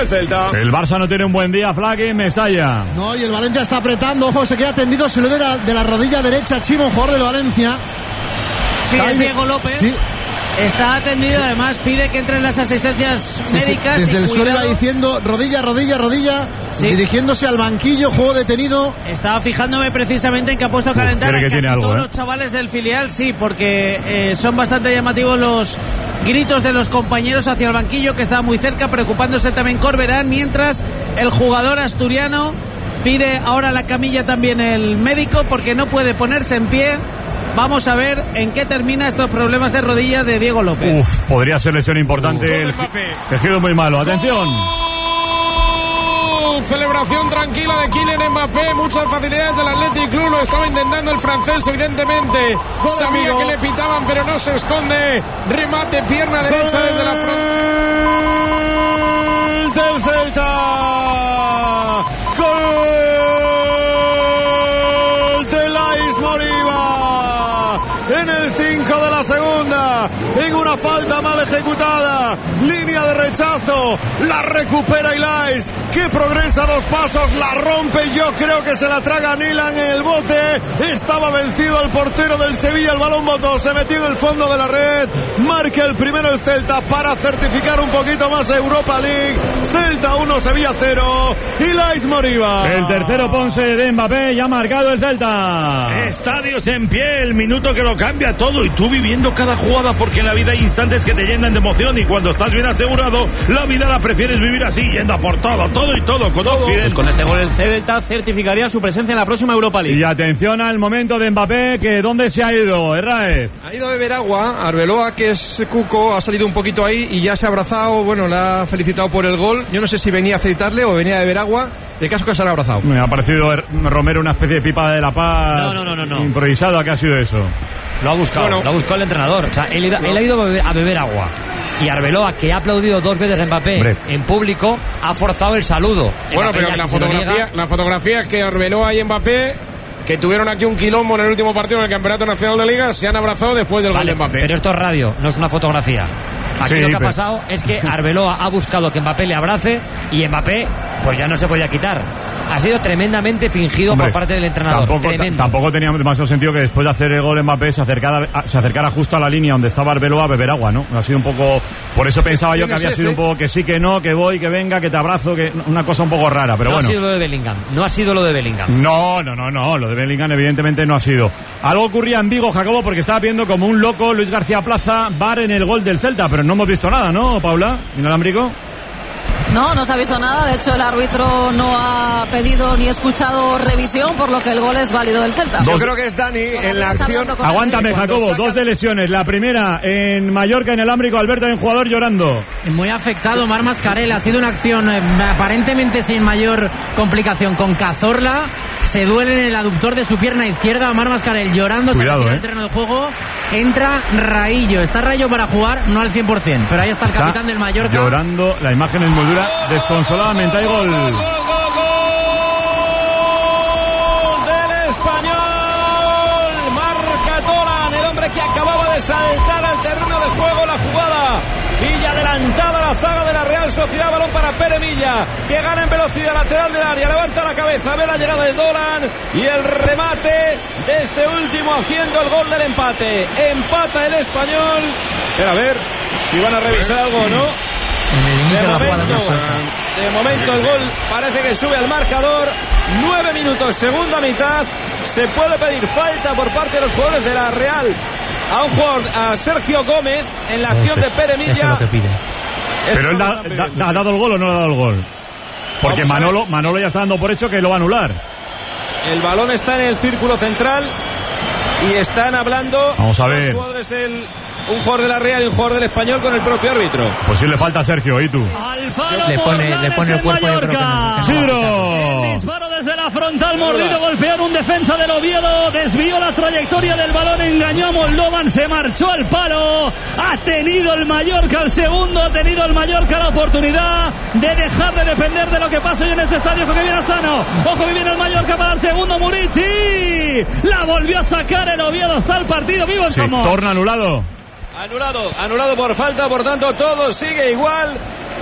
el Celta. El Barça no tiene un buen día, Flaky, en Mestalla. No, y el Valencia está apretando. Ojo, se queda tendido, se lo de la rodilla derecha. Chimo, jugador del Valencia. Sí, es Diego López. Sí. Está atendido, además pide que entren las asistencias médicas. Desde el suelo iba diciendo rodilla, dirigiéndose al banquillo, juego detenido. Estaba fijándome precisamente en que ha puesto a calentar a casi todos los chavales del filial, sí, porque son bastante llamativos los gritos de los compañeros hacia el banquillo, que está muy cerca, preocupándose también Corberán, mientras el jugador asturiano pide ahora la camilla también el médico, porque no puede ponerse en pie. Vamos a ver en qué termina estos problemas de rodilla de Diego López. Podría ser lesión importante. Tejido muy malo. Atención. Celebración tranquila de Kylian Mbappé. Muchas facilidades del Athletic Club. Lo estaba intentando el francés, evidentemente. Sabía que le pitaban, pero no se esconde. Remate, pierna derecha desde la frontal del Celta. En el 5 de la segunda, en una falta mal ejecutada, línea de rechazo, la recupera Ilais, que progresa 2 pasos, la rompe, yo creo que se la traga Nilan en el bote, estaba vencido el portero del Sevilla, el balón botó, se metió en el fondo de la red, marca el primero el Celta para certificar un poquito más Europa League, Celta 1, Sevilla 0, Ilais Moriba. El tercero Ponce de Mbappé, ya ha marcado el Celta. Estadios en pie, el minuto que lo cambia todo y tú viviendo cada jugada, porque en la vida hay instantes que te llenan de emoción y cuando estás bien asegurado, la vida la prefieres vivir así, yendo a por todo y todo, con todo. Pues con este gol el Celta certificaría su presencia en la próxima Europa League. Y atención al momento de Mbappé, que ¿dónde se ha ido, Herráez? Ha ido a beber agua, Arbeloa, que es Cuco, ha salido un poquito ahí y ya se ha abrazado, bueno, le ha felicitado por el gol, yo no sé si venía a felicitarle o venía a beber agua, el caso que se han abrazado. Me ha parecido Romero una especie de pipa de la paz. No. Improvisado, ¿qué ha sido eso? Lo ha buscado el entrenador. O sea, él ha ido a beber agua. Y Arbeloa, que ha aplaudido 2 veces a Mbappé en público, ha forzado el saludo. Bueno, pero la fotografía es que Arbeloa y Mbappé, que tuvieron aquí un quilombo en el último partido en el Campeonato Nacional de Liga, se han abrazado después del gol de Mbappé. Pero esto es radio, no es una fotografía. Aquí lo que ha pasado es que Arbeloa ha buscado que Mbappé le abrace y Mbappé pues ya no se podía quitar. Ha sido tremendamente fingido por parte del entrenador. Tampoco tenía demasiado sentido que después de hacer el gol Mbappé se acercara justo a la línea donde estaba Arbeloa a beber agua, ¿no? Ha sido un poco... Por eso pensaba yo que había sido un poco que sí, que no, que voy, que venga, que te abrazo, que una cosa un poco rara, pero bueno. No ha sido lo de Bellingham. No. Lo de Bellingham evidentemente no ha sido. Algo ocurría en Vigo, Jacobo, porque estaba viendo como un loco Luis García Plaza, VAR en el gol del Celta, pero no hemos visto nada, ¿no, Paula? ¿Inalámbrico? No se ha visto nada. De hecho, el árbitro no ha pedido ni escuchado revisión, por lo que el gol es válido del Celta. Yo creo que es Dani en la acción. Aguántame, Jacobo, 2 de lesiones. La primera en Mallorca, en el Ámbrico, Alberto, hay un jugador llorando. Muy afectado Marc Mascarell. Ha sido una acción aparentemente sin mayor complicación con Cazorla. Se duele en el aductor de su pierna izquierda. Marc Mascarell llorando. Cuidado, se retira el terreno de juego. Entra Raillo. Está Raillo para jugar, no al 100%, pero ahí está el capitán del Mallorca. Llorando, la imagen es muy dura. Desconsoladamente hay gol. Gol del Español. Marca Tolan, el hombre que acababa de saltar al terreno de juego. La jugada Villa adelantada a la zaga de la Real Sociedad. Balón para Pere Milla, que gana en velocidad lateral del área. Levanta la cabeza, ve la llegada de Dolan y el remate de este último haciendo el gol del empate. Empata el Español. Pero a ver si van a revisar algo o no. De momento el gol parece que sube al marcador. 9 minutos, segunda mitad. Se puede pedir falta por parte de los jugadores de la Real a un jugador, a Sergio Gómez, en la acción de Pere Milla. Eso es lo que pide. Pero él ¿ha dado el gol o no ha dado el gol? Porque Manolo ya está dando por hecho que lo va a anular. El balón está en el círculo central y están hablando. Vamos a ver. Los jugadores un jugador de la Real y un jugador del Español con el propio árbitro. Pues sí le falta a Sergio, ¿y tú? Le pone el cuerpo. ¡Sidro! El disparo desde la frontal, mordido, golpeó un defensa del Oviedo, desvió la trayectoria del balón, engañó a Moldovan, se marchó al palo. Ha tenido el Mallorca el segundo, ha tenido el Mallorca la oportunidad de dejar de depender de lo que pasa hoy en este estadio. Ojo que viene Sano, ojo que viene el Mallorca para el segundo. Murici la volvió a sacar el Oviedo. Está el partido vivo en Somos. Torna anulado. Anulado por falta, por tanto todo sigue igual.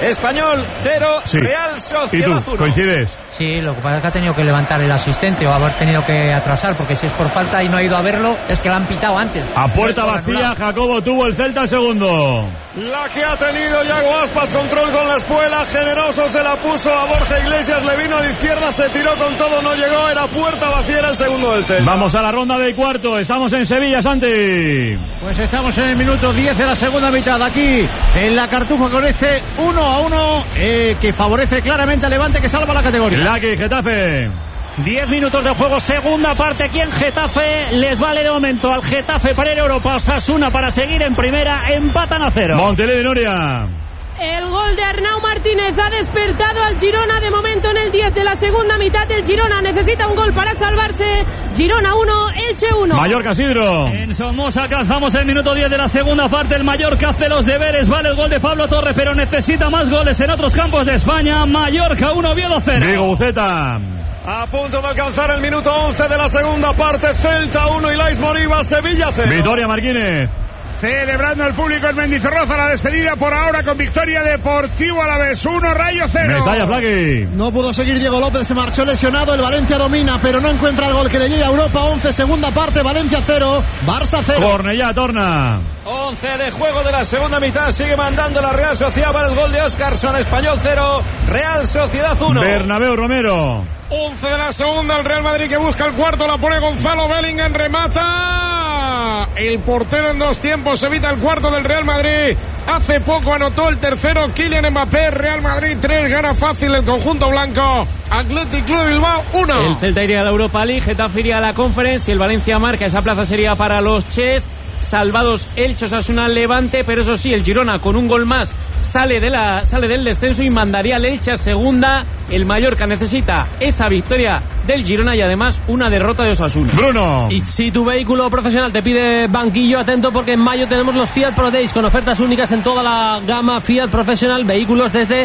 Español 0, sí. Real Sociedad 1. ¿Coincides? Sí, lo que pasa es que ha tenido que levantar el asistente o haber tenido que atrasar, porque si es por falta y no ha ido a verlo, es que la han pitado antes. A puerta vacía, Jacobo tuvo el Celta el segundo. La que ha tenido Yago Aspas, control con la espuela, generoso se la puso a Borja Iglesias, le vino a la izquierda, se tiró con todo, no llegó, era puerta vacía, era el segundo del Celta. Vamos a la ronda de cuarto, estamos en Sevilla, Santi. Pues estamos en el minuto 10 de la segunda mitad, aquí en la Cartuja con este 1-1 que favorece claramente al Levante, que salva la categoría. Laki, Getafe. 10 minutos de juego, segunda parte aquí en Getafe. Les vale de momento al Getafe para ir a Europa. Osasuna para seguir en primera, empatan a 0. Montilivi, Nuria. El gol de Arnau Martínez ha despertado al Girona. De momento en el 10 de la segunda mitad, el Girona necesita un gol para salvarse. Girona 1, Elche 1. Mallorca, Sidro. En Somoza alcanzamos el minuto 10 de la segunda parte. El Mallorca hace los deberes, vale el gol de Pablo Torre, pero necesita más goles en otros campos de España. Mallorca 1, Oviedo 0. Diego Buceta. A punto de alcanzar el minuto 11 de la segunda parte. Celta 1, Ilais Moriba, Sevilla 0. Victoria Marquínez. Celebrando el público en Mendizorroza la despedida por ahora con victoria Deportivo Alavés 1, Rayo 0. Mestalla, Flaqui. No pudo seguir Diego López, se marchó lesionado. El Valencia domina, pero no encuentra el gol que le lleve a Europa. 11, segunda parte, Valencia 0, Barça 0. Cornellá, Torna. 11 de juego de la segunda mitad, sigue mandando la Real Sociedad para el gol de Óscarson. Español 0, Real Sociedad 1. Bernabéu, Romero. 11 de la segunda, el Real Madrid que busca el cuarto, la pone Gonzalo Bellingham, remata. El portero en dos tiempos evita el cuarto del Real Madrid. Hace poco anotó el tercero Kylian Mbappé. Real Madrid 3, gana fácil el conjunto blanco. Athletic Club Bilbao 1. El Celta iría a la Europa League, Getafe iría a la Conference y el Valencia marca. Esa plaza sería para los Ches. Salvados Elche, Osasuna, Levante, pero eso sí, el Girona con un gol más sale del descenso y mandaría al Elche a segunda. El Mallorca necesita esa victoria del Girona y además una derrota de Osasuna. Bruno. Y si tu vehículo profesional te pide banquillo, atento porque en mayo tenemos los Fiat Pro Days con ofertas únicas en toda la gama Fiat Professional, vehículos desde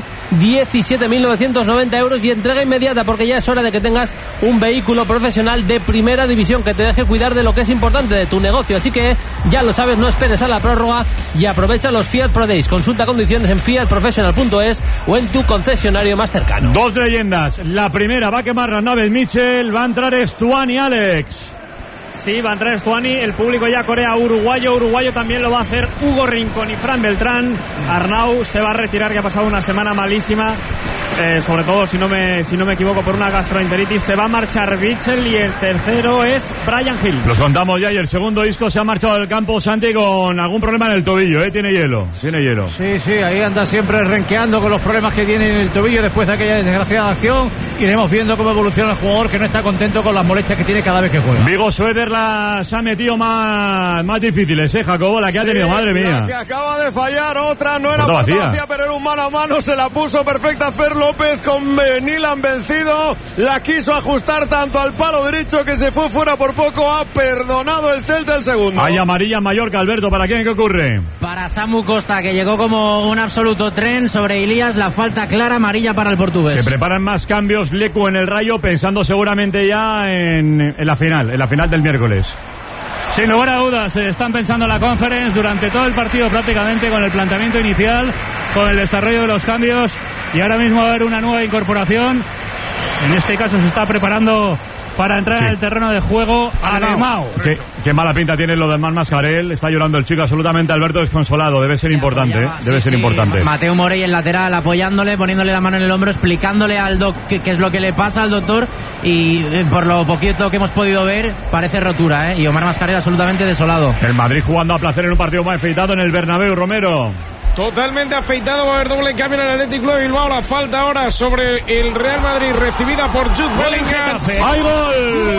17.990 euros y entrega inmediata, porque ya es hora de que tengas un vehículo profesional de primera división que te deje cuidar de lo que es importante, de tu negocio. Así que ya lo sabes, no esperes a la prórroga y aprovecha los Fiat Pro Days. Consulta condiciones en fiatprofessional.es o en tu concesionario más cercano. Dos leyendas. La primera va a quemar las naves Mitchell, va a entrar Stuani, Alex. Sí, va a entrar Stuani, el público ya corea uruguayo también lo va a hacer Hugo Rincón y Fran Beltrán. Arnau se va a retirar, que ha pasado una semana malísima, sobre todo si no me equivoco por una gastroenteritis. Se va a marchar Mitchell y el tercero es Brian Hill. Los contamos ya y el segundo Isco se ha marchado del campo, Santi, con algún problema en el tobillo, tiene hielo. Sí, ahí anda siempre renqueando con los problemas que tiene en el tobillo después de aquella desgraciada acción. Iremos viendo cómo evoluciona el jugador, que no está contento con las molestias que tiene cada vez que juega. Vigo Schroeder las ha metido más difíciles, Jacobo, la que ha tenido, madre mía. La que acaba de fallar, otra no era portacia, pero era un mano a mano, se la puso perfecta Fer López con Nilan vencido, la quiso ajustar tanto al palo derecho que se fue fuera por poco, ha perdonado el Celta el segundo. Hay amarilla en Mallorca, Alberto, ¿para quién? ¿Qué ocurre? Para Samu Costa, que llegó como un absoluto tren sobre Ilías, la falta clara, amarilla para el portugués. Se preparan más cambios Lecu en el Rayo, pensando seguramente ya en la final del miércoles. Sin lugar a dudas, están pensando en la Conference durante todo el partido prácticamente, con el planteamiento inicial, con el desarrollo de los cambios, y ahora mismo va a haber una nueva incorporación. En este caso se está preparando para entrar en el terreno de juego Alemão. Qué mala pinta tiene lo de Mascarell. Está llorando el chico absolutamente. Alberto desconsolado. Debe ser importante. Debe ser importante. Mateo Morey, el lateral, apoyándole, poniéndole la mano en el hombro, explicándole al doc qué es lo que le pasa al doctor. Y por lo poquito que hemos podido ver, parece rotura, Y Omar Mascarell absolutamente desolado. El Madrid jugando a placer en un partido más afeitado en el Bernabéu, Romero. Totalmente afeitado, va a haber doble cambio en el Athletic Club de Bilbao. La falta ahora sobre el Real Madrid, recibida por Jude Bellingham. ¡Hay gol!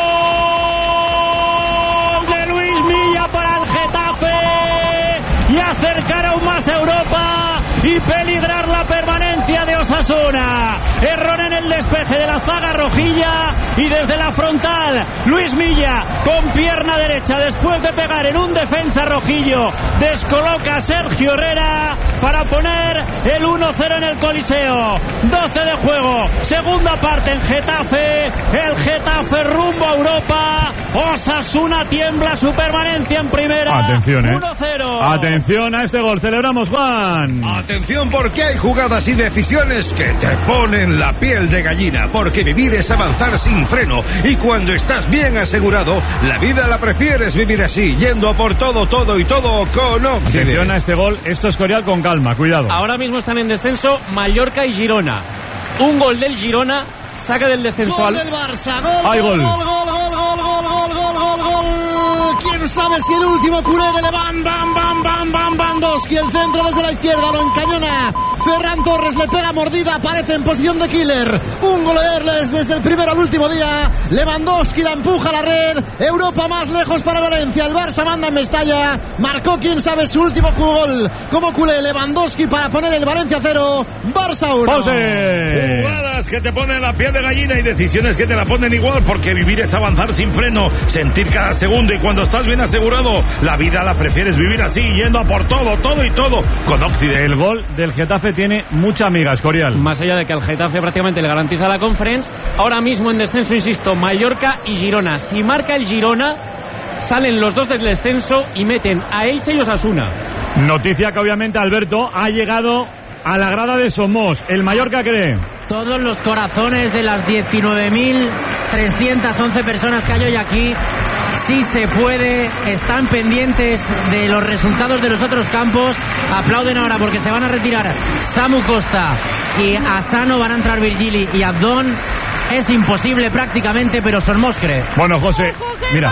De Luis Milla para el Getafe. Y ha acercar aún más a Europa y peligrar la permanencia de Osasuna. Error en el despeje de la zaga rojilla y desde la frontal Luis Milla con pierna derecha, después de pegar en un defensa rojillo, descoloca a Sergio Herrera para poner el 1-0 en el Coliseo. 12 de juego, segunda parte en Getafe, el Getafe rumbo a Europa. Osasuna tiembla su permanencia en primera. Atención, 1-0. Atención a este gol, celebramos, Juan. Atención, porque hay jugadas y decisiones que te ponen la piel de gallina, porque vivir es avanzar sin freno, y cuando estás bien asegurado, la vida la prefieres vivir así, yendo a por todo y todo con Occident. Atención a este gol, esto es Corial con calma, cuidado. Ahora mismo están en descenso Mallorca y Girona. Un gol del Girona saca del descenso gol del Barça, gol, ¡ay, gol! Gol. Quién sabe si el último culé de Lewandowski, el centro desde la izquierda, lo encañona Ferran Torres, le pega mordida, aparece en posición de killer. Un gol de Erles desde el primero al último día. Lewandowski la empuja a la red. Europa más lejos para Valencia. El Barça manda en Mestalla. Marcó, quién sabe, su último gol como culé Lewandowski para poner el Valencia 0, Barça 1. ¡José! Jugadas que te ponen la piel de gallina y decisiones que te la ponen igual, porque vivir es avanzar sin freno, sentir cada segundo, y cuando estás bien asegurado, la vida la prefieres vivir así, yendo a por todo con Occident. El gol del Getafe tiene mucha amiga, Escorial. Más allá de que al Getafe prácticamente le garantiza la Conference, ahora mismo en descenso, insisto, Mallorca y Girona. Si marca el Girona, salen los dos del descenso y meten a Elche y Osasuna. Noticia que obviamente Alberto ha llegado a la grada de Somos. ¿El Mallorca cree? Todos los corazones de las 19.311 personas que hay hoy aquí, sí se puede, están pendientes de los resultados de los otros campos. Aplauden ahora porque se van a retirar Samu Costa y Asano, van a entrar Virgili y Abdón. Es imposible prácticamente, pero Somos cree. Bueno, José, mira.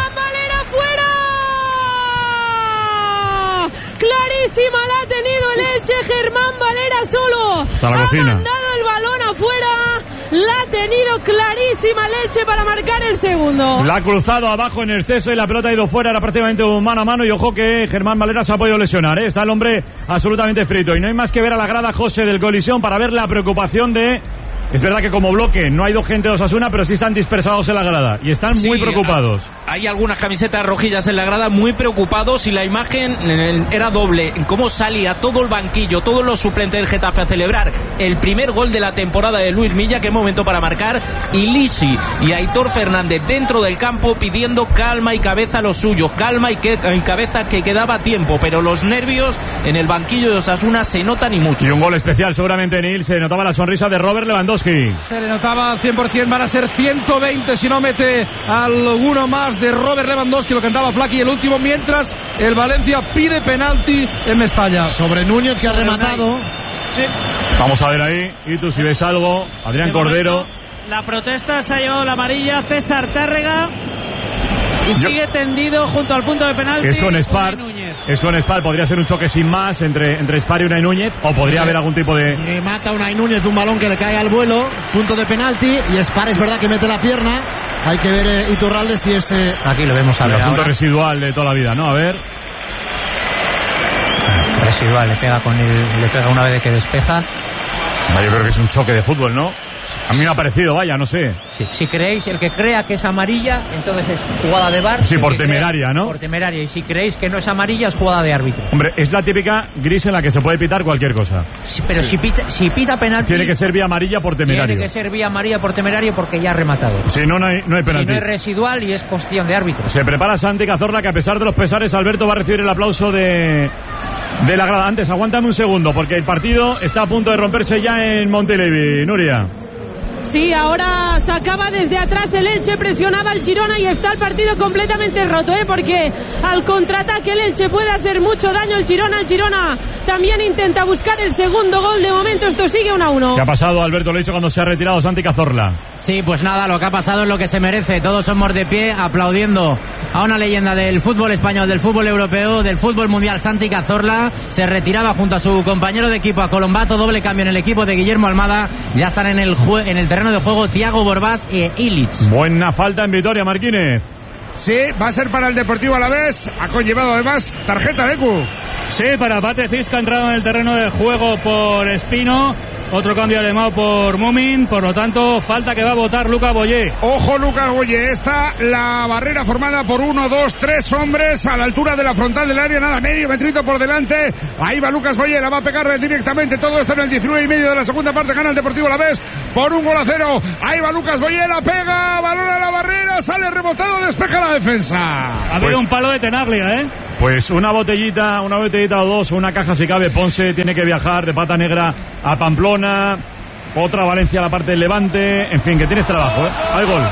Clarísima la ha tenido el Elche, Germán Valera solo. Está la cocina. Ha mandado el balón afuera. La ha tenido clarísima el Elche para marcar el segundo. La ha cruzado abajo en exceso y la pelota ha ido fuera. Era prácticamente un mano a mano. Y ojo que Germán Valera se ha podido lesionar, ¿eh? Está el hombre absolutamente frito. Y no hay más que ver a la grada, José, del Colisión para ver la preocupación de... Es verdad que como bloque no ha ido gente de Osasuna, pero sí están dispersados en la grada y están muy preocupados. Hay algunas camisetas rojillas en la grada muy preocupados, y la imagen era doble. Cómo salía todo el banquillo, todos los suplentes del Getafe a celebrar el primer gol de la temporada de Luis Milla. Qué momento para marcar. Y Lisi y Aitor Fernández dentro del campo pidiendo calma y cabeza a los suyos. Calma y cabeza, que quedaba tiempo. Pero los nervios en el banquillo de Osasuna se notan y mucho. Y un gol especial seguramente, Neil. Se notaba la sonrisa de Robert Lewandowski. Se le notaba al 100%, van a ser 120 si no mete alguno más de Robert Lewandowski, lo cantaba Flaky el último, mientras el Valencia pide penalti en Mestalla. Sobre Núñez, que ha rematado. Sí. Vamos a ver ahí, y tú si ves algo, Adrián Cordero. La protesta se ha llevado la amarilla César Tárrega y sigue tendido junto al punto de penalti. Es con Spar. Es con Spar, podría ser un choque sin más entre Spar y Unai Núñez, o podría haber algún tipo de... Remata Unai Núñez un balón que le cae al vuelo, punto de penalti, y Spar es verdad que mete la pierna. Hay que ver Iturralde si es... Aquí lo vemos a ver. El asunto ahora. residual de toda la vida, ¿no? A ver. Residual, le pega una vez que despeja. Yo creo que es un choque de fútbol, ¿no? A mí me ha parecido, vaya, no sé. Sí, si creéis, el que crea que es amarilla, entonces es jugada de VAR. Sí, por temeraria, ¿no? Por temeraria. Y si creéis que no es amarilla, es jugada de árbitro. Hombre, es la típica gris en la que se puede pitar cualquier cosa. Sí, pero sí. Si pita penalti... Tiene que ser vía amarilla por temerario. Tiene que ser vía amarilla por temerario porque ya ha rematado. Si no, no hay penalti. Si no es residual y es cuestión de árbitro. Se prepara Santi Cazorla, que a pesar de los pesares, Alberto va a recibir el aplauso de la grada. Antes, aguántame un segundo, porque el partido está a punto de romperse ya en Montilivi. Nuria. Sí, ahora sacaba desde atrás el Elche, presionaba al Girona y está el partido completamente roto, porque al contraataque el Elche puede hacer mucho daño. El Girona también intenta buscar el segundo gol. De momento esto sigue 1-1. ¿Qué ha pasado, Alberto? Lo he dicho cuando se ha retirado Santi Cazorla. Sí, pues nada, lo que ha pasado es lo que se merece. Todos somos de pie aplaudiendo a una leyenda del fútbol español, del fútbol europeo, del fútbol mundial. Santi Cazorla se retiraba junto a su compañero de equipo, a Colombato. Doble cambio en el equipo de Guillermo Almada. Ya están en el terreno de juego Thiago Borbás e Illich. Buena falta en Vitoria, Marquínez. Sí, va a ser para el Deportivo Alavés. Ha conllevado además tarjeta de Lecu. Sí, para Pate Cisca, ha entrado en el terreno de juego por Espino. Otro cambio alemán por Mumin. Por lo tanto, falta que va a votar Lucas Boyé. Ojo, Lucas Boyé. Está la barrera formada por 1, 2, 3 hombres a la altura de la frontal del área. Nada, medio metrito por delante. Ahí va Lucas Boyé. La va a pegar directamente. Todo esto en el 19 y medio de la segunda parte. Gana el Deportivo Alavés por 1-0. Ahí va Lucas Boyé. La pega. Balón a la barrera. Sale rebotado. Despeja la defensa. Ha habido un palo de Tenaglia, ¿eh? Pues una botellita o dos, una caja si cabe. Ponce tiene que viajar de Pata Negra a Pamplona, otra Valencia a la parte del Levante, en fin, que tienes trabajo, ¿eh? Hay gol.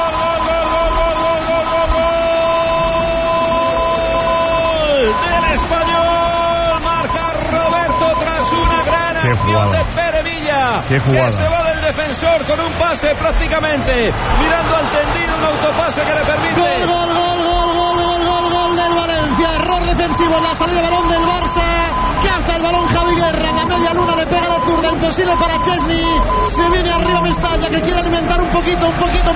Del Español, marca Roberto tras una gran acción de Pere Villa, que se va del defensor con un pase prácticamente mirando al tendido, un autopase que le permite. Gol del Valencia, error defensivo en la salida de balón del Barça, caza el balón Javi Guerra, en la media luna le pega de zurda, imposible para Chesney, se viene arriba Mestalla que quiere alimentar un poquito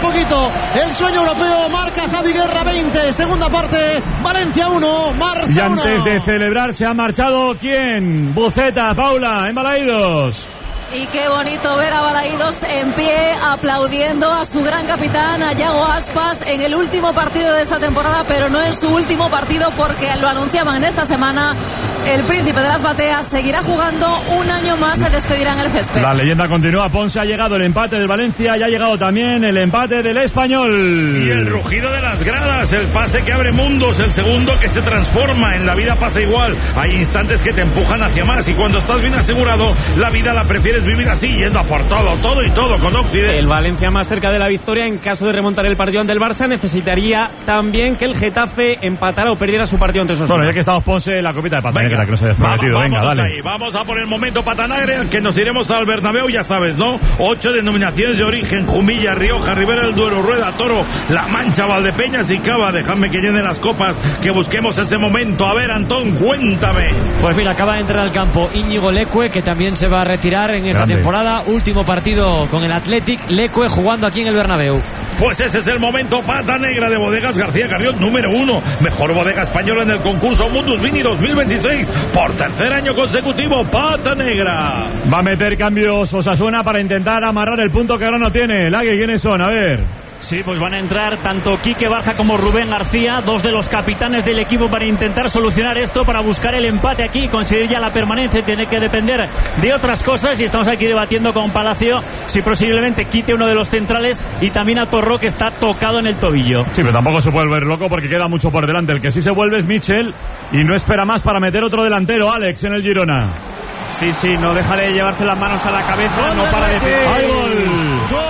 el sueño europeo, marca Javi Guerra 20, segunda parte, Valencia 1, Barça 1. Y antes de celebrar se ha marchado ¿quién? Buceta, Paula, en Balaídos. Y qué bonito ver a Balaídos en pie aplaudiendo a su gran capitán, a Yago Aspas, en el último partido de esta temporada, pero no en su último partido porque lo anunciaban en esta semana. El príncipe de las bateas seguirá jugando un año más, se despedirá en el césped. La leyenda continúa, Ponce ha llegado el empate del Valencia y ha llegado también el empate del Español. Y el rugido de las gradas, el pase que abre mundos, el segundo que se transforma, en la vida pasa igual, hay instantes que te empujan hacia más y cuando estás bien asegurado, la vida la prefieres vivir así, yendo a por todo y todo con Occidente. El Valencia más cerca de la victoria, en caso de remontar el partido ante el Barça, necesitaría también que el Getafe empatara o perdiera su partido ante esos. Bueno, ya que estamos, Ponce, la copita de Pata Negra que nos hayas prometido. Venga, dale. Ahí. Vamos a por el momento Pata Negra, que nos iremos al Bernabéu, ya sabes, ¿no? 8 denominaciones de origen: Jumilla, Rioja, Ribera del Duero, Rueda, Toro, La Mancha, Valdepeñas y Cava. Dejadme que llenen las copas, que busquemos ese momento. A ver, Antón, cuéntame. Pues mira, acaba de entrar al campo Íñigo Leque, que también se va a retirar en esta temporada. Último partido con el Athletic, Leque jugando aquí en el Bernabéu. Pues ese es el momento Pata Negra de Bodegas García Carrión, número 1. Mejor bodega española en el concurso Mundus Vini 2026. Por tercer año consecutivo, Pata Negra. Va a meter cambios Osasuna para intentar amarrar el punto que ahora no tiene. Lague, ¿quiénes son? A ver. Sí, pues van a entrar tanto Quique Barja como Rubén García, dos de los capitanes del equipo, para intentar solucionar esto, para buscar el empate aquí y conseguir ya la permanencia. Tiene que depender de otras cosas y estamos aquí debatiendo con Palacio si posiblemente quite uno de los centrales y también a Torró, que está tocado en el tobillo. Sí, pero tampoco se puede volver loco porque queda mucho por delante. El que sí se vuelve es Michel y no espera más para meter otro delantero, Alex, en el Girona. Sí, no deja de llevarse las manos a la cabeza, no para de... ¡Hay gol!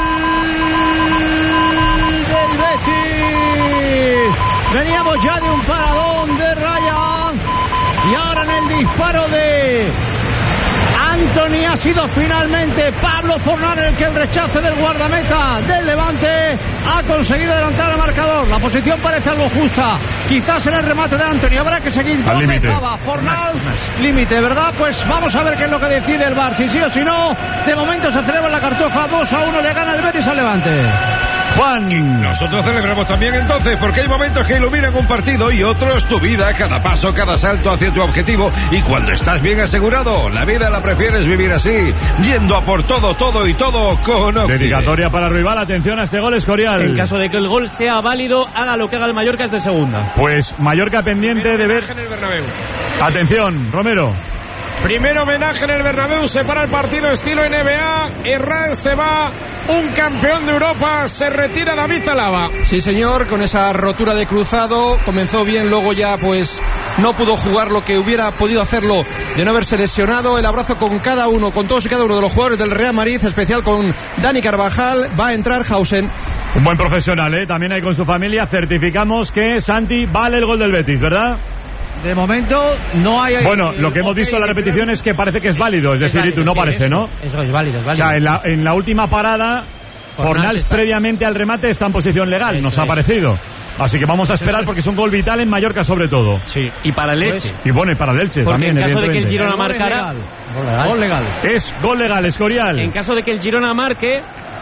Veníamos ya de un paradón de Ryan y ahora en el disparo de Anthony ha sido finalmente Pablo Fornal el que el rechace del guardameta del Levante ha conseguido adelantar al marcador. La posición parece algo justa, quizás en el remate de Anthony, habrá que seguir. ¿Dónde estaba Fornal? Límite, ¿verdad? Pues vamos a ver qué es lo que decide el VAR, si sí o si no. De momento se celebra en la Cartuja, 2-1 le gana el Betis al Levante. Juan, nosotros celebramos también entonces, porque hay momentos que iluminan un partido y otros tu vida, cada paso, cada salto hacia tu objetivo. Y cuando estás bien asegurado, la vida la prefieres vivir así, yendo a por todo y todo con Occidente. Dedicatoria para rival, atención a este gol, Escorial. En caso de que el gol sea válido, haga lo que haga el Mallorca, es de segunda. Pues Mallorca pendiente de ver. Atención, Romero. Primer homenaje en el Bernabéu, se para el partido estilo NBA, Herrán se va, un campeón de Europa, se retira David Alaba. Sí señor, con esa rotura de cruzado, comenzó bien, luego ya pues no pudo jugar lo que hubiera podido hacerlo de no haberse lesionado. El abrazo con cada uno, con todos y cada uno de los jugadores del Real Madrid, especial con Dani Carvajal, va a entrar Hausen. Un buen profesional, también ahí con su familia, certificamos que Santi vale el gol del Betis, ¿verdad? De momento no hay... Bueno, lo que hemos visto en la repetición es que parece que es válido, es decir, válido, y tú no parece, ¿no? Eso es válido, es válido. O sea, en la última parada, Fornals previamente al remate está en posición legal, nos ha parecido. Así que vamos a esperar porque es un gol vital en Mallorca sobre todo. Sí, y para el Elche. Y bueno, y para el Elche porque también, en caso de que el Girona marcara... Gol legal. Es gol legal, Escorial. En caso de que el Girona marque,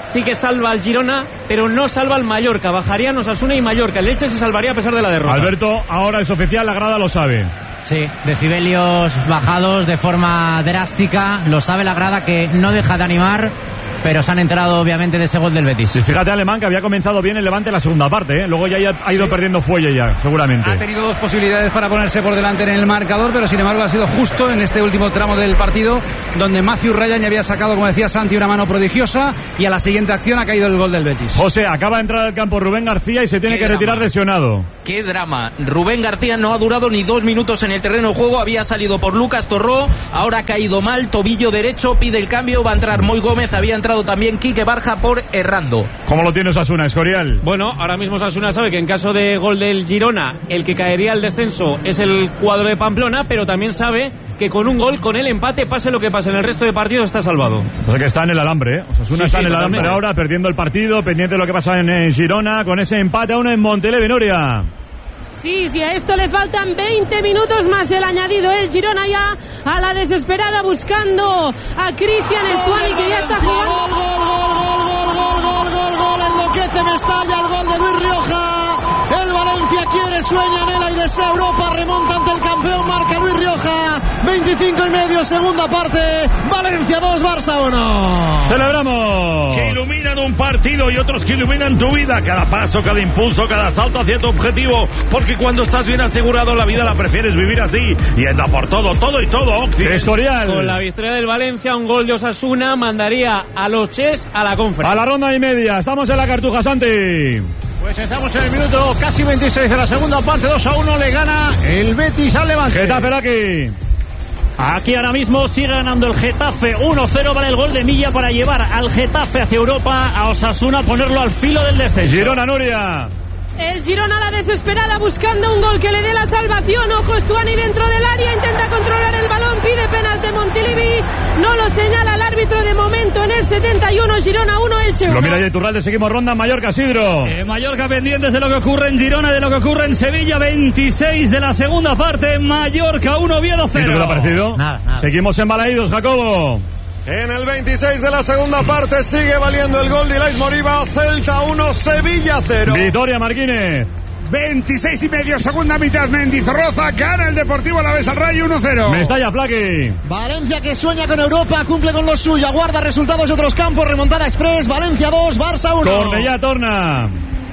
sí que salva al Girona, pero no salva al Mallorca. Bajarían Osasuna y Mallorca. El Elche se salvaría a pesar de la derrota. Alberto, ahora es oficial, la grada lo sabe. Sí, decibelios bajados de forma drástica. Lo sabe la grada, que no deja de animar, pero se han enterado obviamente de ese gol del Betis. Y fíjate, Alemán, que había comenzado bien el Levante en la segunda parte, ¿eh? Luego ya ha ido perdiendo fuelle ya, seguramente. Ha tenido dos posibilidades para ponerse por delante en el marcador, pero sin embargo ha sido justo en este último tramo del partido donde Matthew Ryan ya había sacado, como decía Santi, una mano prodigiosa, y a la siguiente acción ha caído el gol del Betis. José, acaba de entrar al campo Rubén García y se tiene que retirar lesionado. Qué drama. Rubén García no ha durado ni 2 minutos en el terreno de juego, había salido por Lucas Torró, ahora ha caído mal, tobillo derecho, pide el cambio, va a entrar Moy Gómez, había entrado también Quique Barja por Errando. ¿Cómo lo tiene Osasuna, Escorial? Bueno, ahora mismo Osasuna sabe que en caso de gol del Girona, el que caería al descenso es el cuadro de Pamplona, pero también sabe que con un gol, con el empate, pase lo que pase en el resto de partidos, está salvado. O sea que está en el alambre, ¿eh? Osasuna está en el alambre ahora, perdiendo el partido, pendiente de lo que pasa en Girona, con ese empate a 1 en Monteleven-Noria. Sí, a esto le faltan 20 minutos más el añadido. El Girona ya a la desesperada buscando a Cristian Stuani, que ya está jugando. Gol, enloquece Mestalla, el gol de Luis Rioja. El Valencia quiere, sueña, anhela y desea Europa, remonta ante el campeón, marca Luis Rioja. 25,5, segunda parte. Valencia 2, Barça 1. ¡Celebramos! Que iluminan un partido y otros que iluminan tu vida. Cada paso, cada impulso, cada salto hacia tu objetivo. Porque cuando estás bien asegurado, la vida la prefieres vivir así. Y anda por todo, todo y todo, Occidente. Escorial. Con la victoria del Valencia, un gol de Osasuna mandaría a los Ches a la conferencia. A la ronda y media. Estamos en la Cartuja, Santi. Pues estamos en el minuto casi 26 de la segunda parte. 2-1 le gana el Betis al Levante. Getafe aquí. Aquí ahora mismo sigue ganando el Getafe. 1-0 vale el gol de Milla para llevar al Getafe hacia Europa, a Osasuna ponerlo al filo del descenso. Girona, Nuria. El Girona a la desesperada buscando un gol que le dé la salvación. Ojo, Stuani dentro del área, intenta controlar el balón, pide penalti Montilivi, no lo señala el árbitro de momento en el 71. Girona 1, Elche 1. Lo mira Iturralde, seguimos ronda. Mallorca, Sidro. Mallorca pendientes de lo que ocurre en Girona, de lo que ocurre en Sevilla. 26 de la segunda parte. Mallorca 1, Oviedo 0. ¿Qué te ha parecido? Nada. Seguimos en Balaídos, Jacobo. En el 26 de la segunda parte sigue valiendo el gol de Ilaix Moriba. Celta 1, Sevilla 0. Vitoria, Marquínez. 26,5, segunda mitad. Mendizorroza gana el Deportivo Alavés al Rayo 1-0. Mestalla, Flaqui. Valencia, que sueña con Europa, cumple con lo suyo, aguarda resultados de otros campos. Remontada express. Valencia 2, Barça 1. Cornellá, Torna.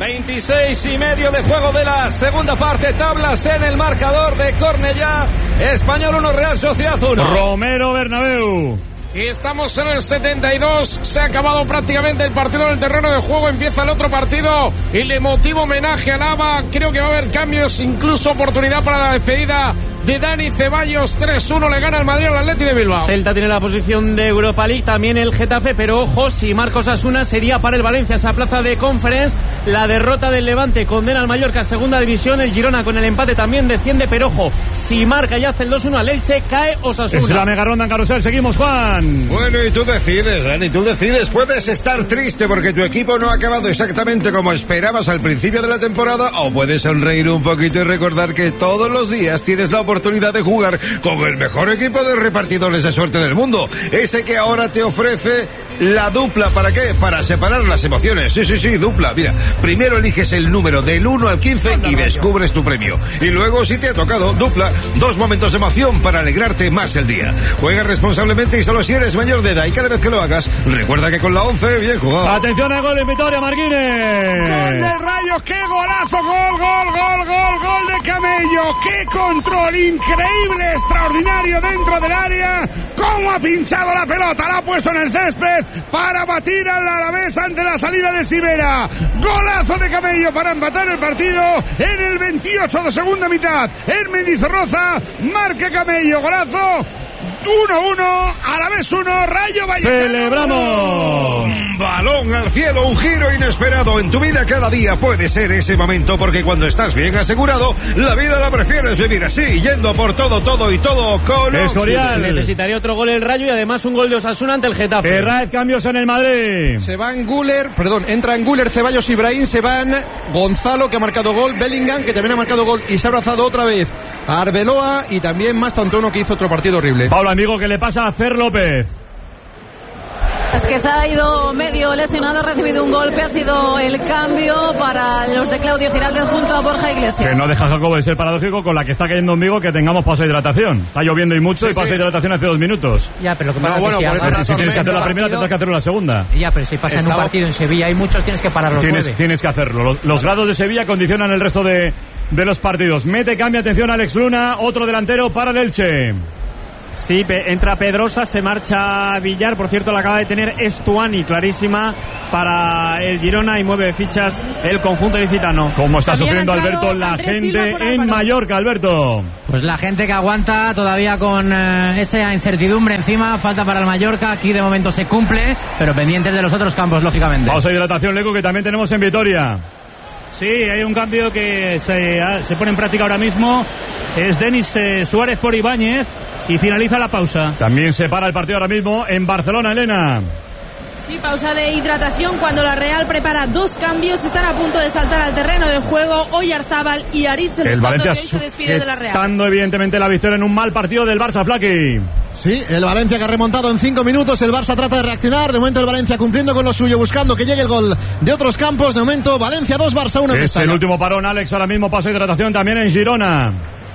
26,5 de juego de la segunda parte. Tablas en el marcador de Cornellá. Español 1, Real Sociedad 1. Romero, Bernabéu. Y estamos en el 72, se ha acabado prácticamente el partido en el terreno de juego, empieza el otro partido, el emotivo homenaje a Lava, creo que va a haber cambios, incluso oportunidad para la despedida de Dani Ceballos. 3-1 le gana el Madrid al Atleti de Bilbao. Celta tiene la posición de Europa League, también el Getafe, pero ojo, si marca Osasuna sería para el Valencia esa plaza de Conference. La derrota del Levante condena al Mallorca a segunda división, el Girona con el empate también desciende, pero ojo, si marca y hace el 2-1 al Elche, cae Osasuna. Es la mega ronda en Carrusel, seguimos, Juan. Bueno, y tú decides, Dani, tú decides. Puedes estar triste porque tu equipo no ha acabado exactamente como esperabas al principio de la temporada, o puedes sonreír un poquito y recordar que todos los días tienes la oportunidad de jugar con el mejor equipo de repartidores de suerte del mundo. Ese que ahora te ofrece la dupla. ¿Para qué? Para separar las emociones. Sí, dupla. Mira, primero eliges el número del 1 al 15 y descubres tu premio. Y luego, si te ha tocado, dupla. 2 momentos de emoción para alegrarte más el día. Juega responsablemente y solo si eres mayor de edad. Y cada vez que lo hagas, recuerda que con la 11, bien jugado. Atención al gol en Vitoria, Marquínez. Gol de Rayo, qué golazo. Gol de Camello. Qué control increíble, extraordinario dentro del área. Cómo ha pinchado la pelota, la ha puesto en el césped para batir al Alavés ante la salida de Sivera. Golazo de Camello para empatar el partido en el 28 de segunda mitad. En Mendizorroza marca Camello, golazo. 1-1, Alavés 1, Rayo Vallecano. ¡Celebramos! Un balón al cielo, un giro inesperado en tu vida. Cada día puede ser ese momento, porque cuando estás bien asegurado, la vida la prefieres vivir así, yendo por todo y todo con Escorial. Necesitaría otro gol el Rayo y además un gol de Osasuna ante el Getafe. Herrad, cambios en el Madrid. Entra en Güler, Ceballos, Ibrahim, se van Gonzalo, que ha marcado gol, Bellingham, que también ha marcado gol y se ha abrazado otra vez a Arbeloa, y también Mastantuono, que hizo otro partido horrible. Pablo, amigo, ¿qué le pasa a Fer López? Es que se ha ido medio lesionado, ha recibido un golpe, ha sido el cambio para los de Claudio Giraldez junto a Borja Iglesias. Que no deja, Jacobo, de ser paradójico con la que está cayendo en Vigo que tengamos paso de hidratación. Está lloviendo y mucho, y paso de hidratación hace 2 minutos. Ya, pero lo que pasa es que si tienes que hacer la primera, tendrás que hacerlo la segunda. Ya, pero si pasa en un partido en Sevilla, hay muchos, tienes que parar los 9. Tienes que hacerlo. Los grados de Sevilla condicionan el resto de los partidos. Cambia, atención, Alex Luna, otro delantero para el Elche. Sí, entra Pedrosa, se marcha Villar, por cierto la acaba de tener Estuani, clarísima para el Girona, y mueve fichas el conjunto ilicitano. ¿Cómo está sufriendo, Alberto, la gente en Mallorca, Alberto? Pues la gente que aguanta todavía con esa incertidumbre encima, falta para el Mallorca, aquí de momento se cumple, pero pendientes de los otros campos, lógicamente. Vamos a hidratación, Leco, que también tenemos en Vitoria. Sí, hay un cambio que se pone en práctica ahora mismo, es Denis Suárez por Ibáñez, y finaliza la pausa. También se para el partido ahora mismo en Barcelona, Elena. Sí, pausa de hidratación cuando la Real prepara 2 cambios. Están a punto de saltar al terreno de juego Oyarzábal y Aritz Elizondo, que hoy se despide de la Real. Dando evidentemente la victoria en un mal partido del Barça, Flaqui. Sí, el Valencia que ha remontado en 5 minutos. El Barça trata de reaccionar. De momento el Valencia cumpliendo con lo suyo, buscando que llegue el gol de otros campos. De momento Valencia 2, Barça 1. Es el último parón, Alex. Ahora mismo paso de hidratación también en Girona.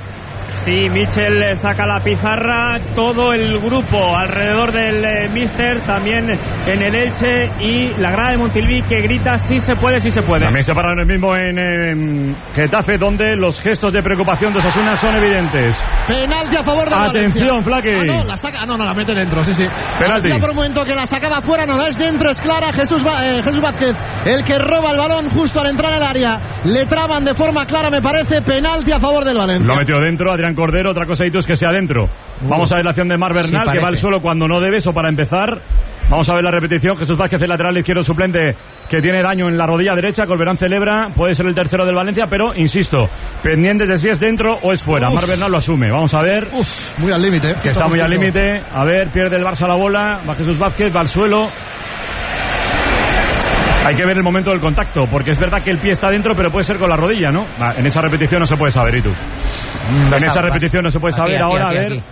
Sí, Michel saca la pizarra, todo el grupo alrededor del míster, también en el Elche, y la grada de Montilví que grita sí se puede, sí se puede. También se paran el mismo en Getafe, donde los gestos de preocupación de Osasuna son evidentes. Penalti a favor de Valencia. Atención, Flaqui. No, la saca, no, la mete dentro, sí. Penalti. Por un momento que la sacaba fuera, no la es dentro, es clara. Jesús Vázquez, el que roba el balón justo al entrar al área. Le traban de forma clara, me parece. Penalti a favor del Valencia. Lo metió dentro Adrián Cordero. Otra cosa es que sea adentro. Vamos a ver la acción de Marc Bernal, que va al suelo cuando no debe, eso para empezar. Vamos a ver la repetición. Jesús Vázquez, el lateral izquierdo suplente, que tiene daño en la rodilla derecha. Colberán celebra, puede ser el tercero del Valencia, pero insisto, pendientes de si es dentro o es fuera. Marc Bernal lo asume. Vamos a ver. Muy al límite. Que está muy al límite. A ver, pierde el Barça la bola. Va Jesús Vázquez, va al suelo. Hay que ver el momento del contacto, porque es verdad que el pie está dentro, pero puede ser con la rodilla, ¿no? En esa repetición no se puede saber, ¿y tú? En esa repetición no se puede saber. Ahora, a ver.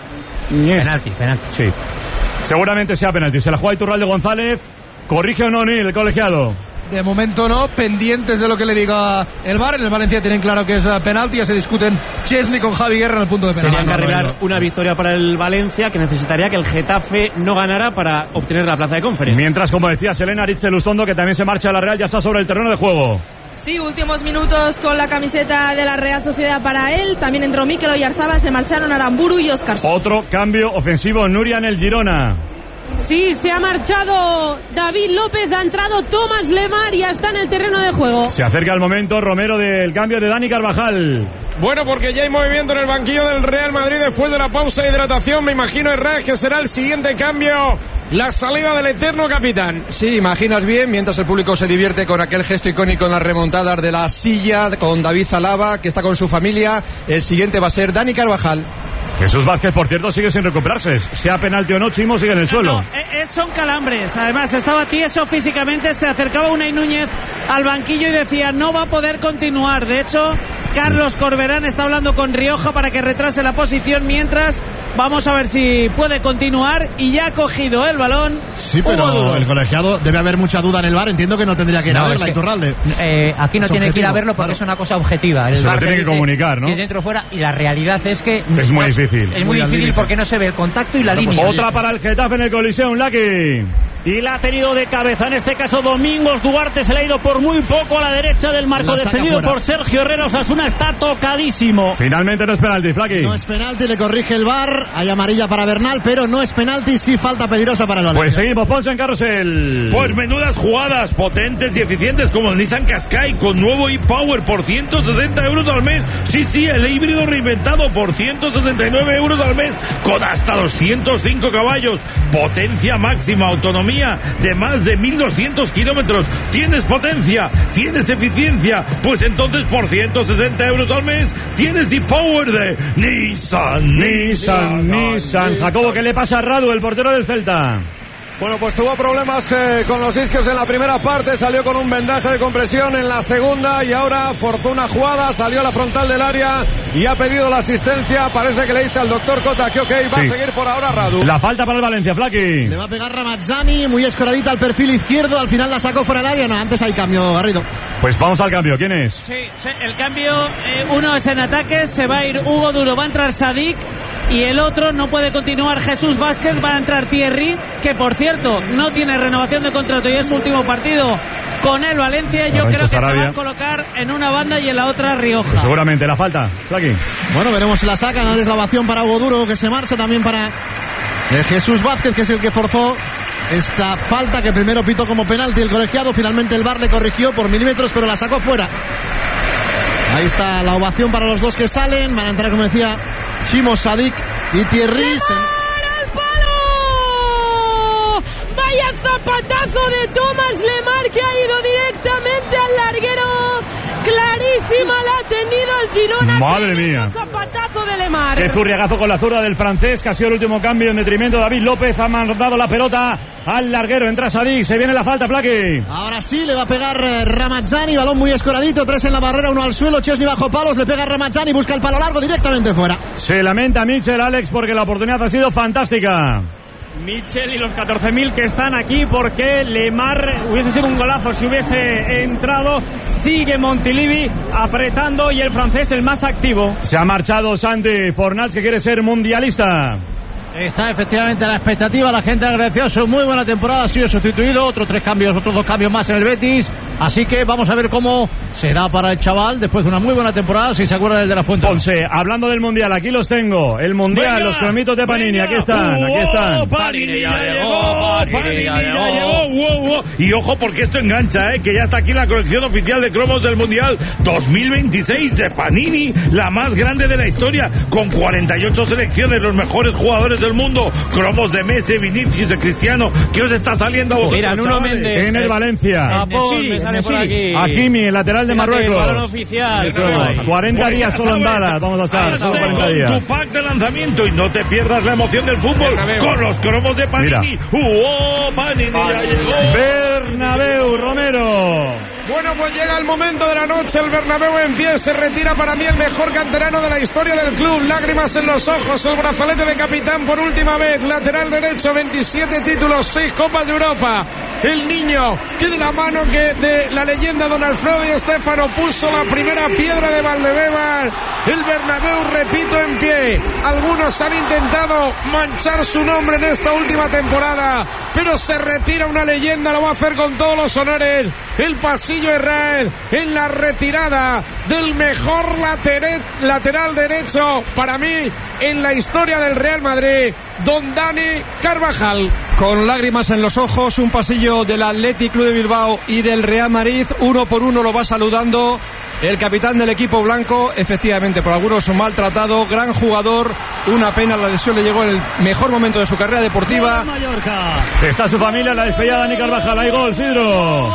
Penalti. Sí. Seguramente sea penalti. Se la juega Iturralde González. ¿Corrige o no, Nil, el colegiado? De momento no, pendientes de lo que le diga el VAR. En el Valencia tienen claro que es penalti, ya se discuten Chesney con Javi Guerra en el punto de penalti. Sería encarrilar una victoria para el Valencia, que necesitaría que el Getafe no ganara para obtener la plaza de Conference. Mientras, como decía Selena, Aritz Elizondo, que también se marcha a la Real, ya está sobre el terreno de juego. Sí, últimos minutos con la camiseta de la Real Sociedad para él. También entró Mikel Oyarzábal, se marcharon Aramburu y Óscarson. Otro cambio ofensivo, Nuria en el Girona. Sí, se ha marchado David López, ha entrado Tomás Lemar y ya está en el terreno de juego. Se acerca el momento, Romero, del cambio de Dani Carvajal. Bueno, porque ya hay movimiento en el banquillo del Real Madrid después de la pausa de hidratación. Me imagino, Herrera, que será el siguiente cambio, la salida del eterno capitán. Sí, imaginas bien, mientras el público se divierte con aquel gesto icónico en las remontadas de la silla, con David Zalaba, que está con su familia. El siguiente va a ser Dani Carvajal. Jesús Vázquez, por cierto, sigue sin recuperarse. Sea penalti o no, Chimo sigue en el suelo. Son calambres. Además, estaba tieso físicamente. Se acercaba Unai Núñez al banquillo y decía no va a poder continuar. De hecho, Carlos Corberán está hablando con Rioja para que retrase la posición, mientras vamos a ver si puede continuar, y ya ha cogido el balón. Sí, pero el colegiado, debe haber mucha duda en el VAR. Entiendo que no tendría que ir a verla, Iturralde. Aquí no tiene que ir a verlo porque es una cosa objetiva. Se lo tiene que comunicar, ¿no? Si es dentro o fuera, y la realidad es que es muy difícil. Es muy difícil porque no se ve el contacto y la línea. Otra para el Getafe en el Coliseum, Lucky. Y la ha tenido de cabeza, en este caso Domingos Duarte, se le ha ido por muy poco a la derecha del marco, defendido por Sergio Herrera. Osasuna está tocadísimo. Finalmente no es penalti, Flaqui. No es penalti, le corrige el VAR. Hay amarilla para Bernal, pero no es penalti, sí falta peligrosa para el Valencia. Pues seguimos, Ponce en carrusel. Pues menudas jugadas, potentes y eficientes, como el Nissan Qashqai con nuevo e-Power por 160 euros al mes. Sí, el híbrido reinventado por 169 euros al mes, con hasta 205 caballos, potencia máxima, autonomía de más de 1200 kilómetros. ¿Tienes potencia? ¿Tienes eficiencia? Pues entonces por 160 euros al mes tienes e-Power de Nissan. Jacobo, ¿qué le pasa a Radu, el portero del Celta? Bueno, pues tuvo problemas con los isquios en la primera parte, salió con un vendaje de compresión en la segunda y ahora forzó una jugada, salió a la frontal del área y ha pedido la asistencia. Parece que le dice al doctor Cota que ok, va a seguir por ahora Radu. La falta para el Valencia, Flaki. Le va a pegar Ramazzani, muy escoradita al perfil izquierdo, al final la sacó fuera del área. No, antes hay cambio, Garrido. Pues vamos al cambio, ¿quién es? Sí, el cambio, uno es en ataque, se va a ir Hugo Duro, va a entrar Sadik. Y el otro no puede continuar Jesús Vázquez, va a entrar Thierry, que por cierto no tiene renovación de contrato y es su último partido con el Valencia. Yo creo que se va a colocar en una banda y en la otra Rioja. Pues seguramente la falta, Flaki. Bueno, veremos si la sacan. Antes la ovación para Hugo Duro, que se marcha, también para Jesús Vázquez, que es el que forzó esta falta que primero pitó como penalti el colegiado. Finalmente el VAR le corrigió por milímetros, pero la sacó fuera. Ahí está la ovación para los dos que salen. Van a entrar, como decía Chimo, Sadik y Thierry. ¡Al palo! ¡Vaya zapatazo de Thomas Lemar, que ha ido directamente al larguero! Clarísima la ha tenido el Girona. Madre mía. Zapatazo de Lemar. Qué zurriagazo con la zurda del francés, que ha sido el último cambio en detrimento de David López. Ha mandado la pelota al larguero. Entra Sadik, se viene la falta, Flaki. Ahora sí, le va a pegar Ramazzani. Balón muy escoradito, 3 en la barrera, 1 al suelo. Chesney bajo palos, le pega Ramazzani, busca el palo largo directamente fuera. Se lamenta Michel, Alex, porque la oportunidad ha sido fantástica. Michel y los 14.000 que están aquí, porque Lemar hubiese sido un golazo si hubiese entrado. Sigue Montilivi apretando y el francés el más activo. Se ha marchado Santi Fornals, que quiere ser mundialista. Está efectivamente a la expectativa, la gente agradeció su muy buena temporada, ha sido sustituido, otros 2 cambios más en el Betis, así que vamos a ver cómo será para el chaval después de una muy buena temporada, si se acuerda del de la Fuente. Ponce, hablando del Mundial, aquí los tengo, el Mundial, venga, los cromitos de Panini, aquí están, aquí están. Panini ya llegó, Panini ya llegó. Y ojo porque esto engancha, que ya está aquí la colección oficial de cromos del Mundial 2026 de Panini, la más grande de la historia, con 48 selecciones, los mejores jugadores del mundo, cromos de Messi, Vinicius, de Cristiano. ¿Qué os está saliendo a vosotros, mira, Nuno Méndez en el Valencia? Japón, me sale por aquí. Hakimi, el lateral de Marruecos. El balón oficial. 40 días solo en Dallas, vamos a estar, solo 40 días. Tu pack de lanzamiento y no te pierdas la emoción del fútbol con los cromos de Panini. Panini ya llegó. Bernabéu, Romero. Bueno, pues llega el momento de la noche, el Bernabéu en pie, se retira para mí el mejor canterano de la historia del club, lágrimas en los ojos, el brazalete de capitán por última vez, lateral derecho, 27 títulos, 6 Copas de Europa, el niño que de la mano que de la leyenda don Alfredo Di Stéfano puso la primera piedra de Valdebebas, el Bernabéu, repito, en pie. Algunos han intentado manchar su nombre en esta última temporada, pero se retira una leyenda, lo va a hacer con todos los honores, el pasillo Israel en la retirada del mejor lateral derecho para mí en la historia del Real Madrid, don Dani Carvajal. Con lágrimas en los ojos, un pasillo del Athletic Club de Bilbao y del Real Madrid, uno por uno lo va saludando el capitán del equipo blanco, efectivamente por algunos maltratado, gran jugador, una pena, la lesión le llegó en el mejor momento de su carrera deportiva. Está su familia en la despedida, Dani Carvajal, hay gol, Sidro.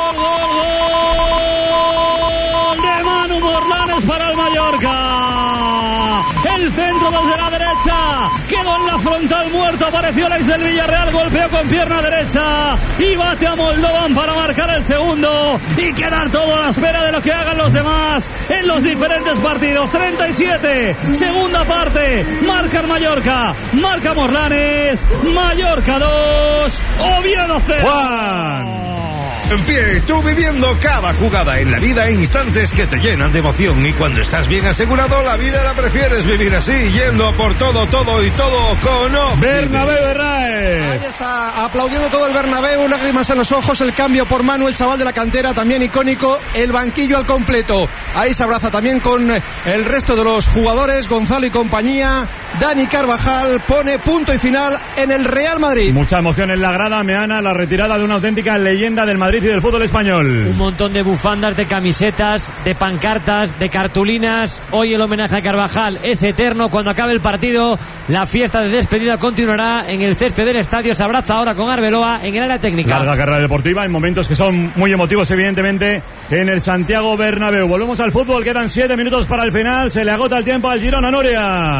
Gol de Manu Morlanes para el Mallorca. El centro desde la derecha quedó en la frontal muerto, apareció el ex del Villarreal, golpeó con pierna derecha y bate a Moldovan para marcar el segundo y quedar todo a la espera de lo que hagan los demás en los diferentes partidos. 37, segunda parte, marca el Mallorca, marca Morlanes, Mallorca 2, Oviedo 0. Juan. En pie, tú viviendo cada jugada en la vida en instantes que te llenan de emoción, y cuando estás bien asegurado, la vida la prefieres vivir así, yendo por todo y todo con Bernabéu Herrera. Ahí está, aplaudiendo todo el Bernabéu, lágrimas en los ojos, el cambio por Manu, el chaval de la cantera, también icónico, el banquillo al completo. Ahí se abraza también con el resto de los jugadores, Gonzalo y compañía. Dani Carvajal pone punto y final en el Real Madrid. Mucha emoción en la grada, Meana, la retirada de una auténtica leyenda del Madrid y del fútbol español. Un montón de bufandas, de camisetas, de pancartas, de cartulinas. Hoy el homenaje a Carvajal es eterno. Cuando acabe el partido, la fiesta de despedida continuará en el césped del estadio. Se abraza ahora con Arbeloa en el área técnica. Larga carrera deportiva en momentos que son muy emotivos, evidentemente, en el Santiago Bernabéu. Volvemos al fútbol, quedan 7 minutos para el final. Se le agota el tiempo al Girona, Nuria.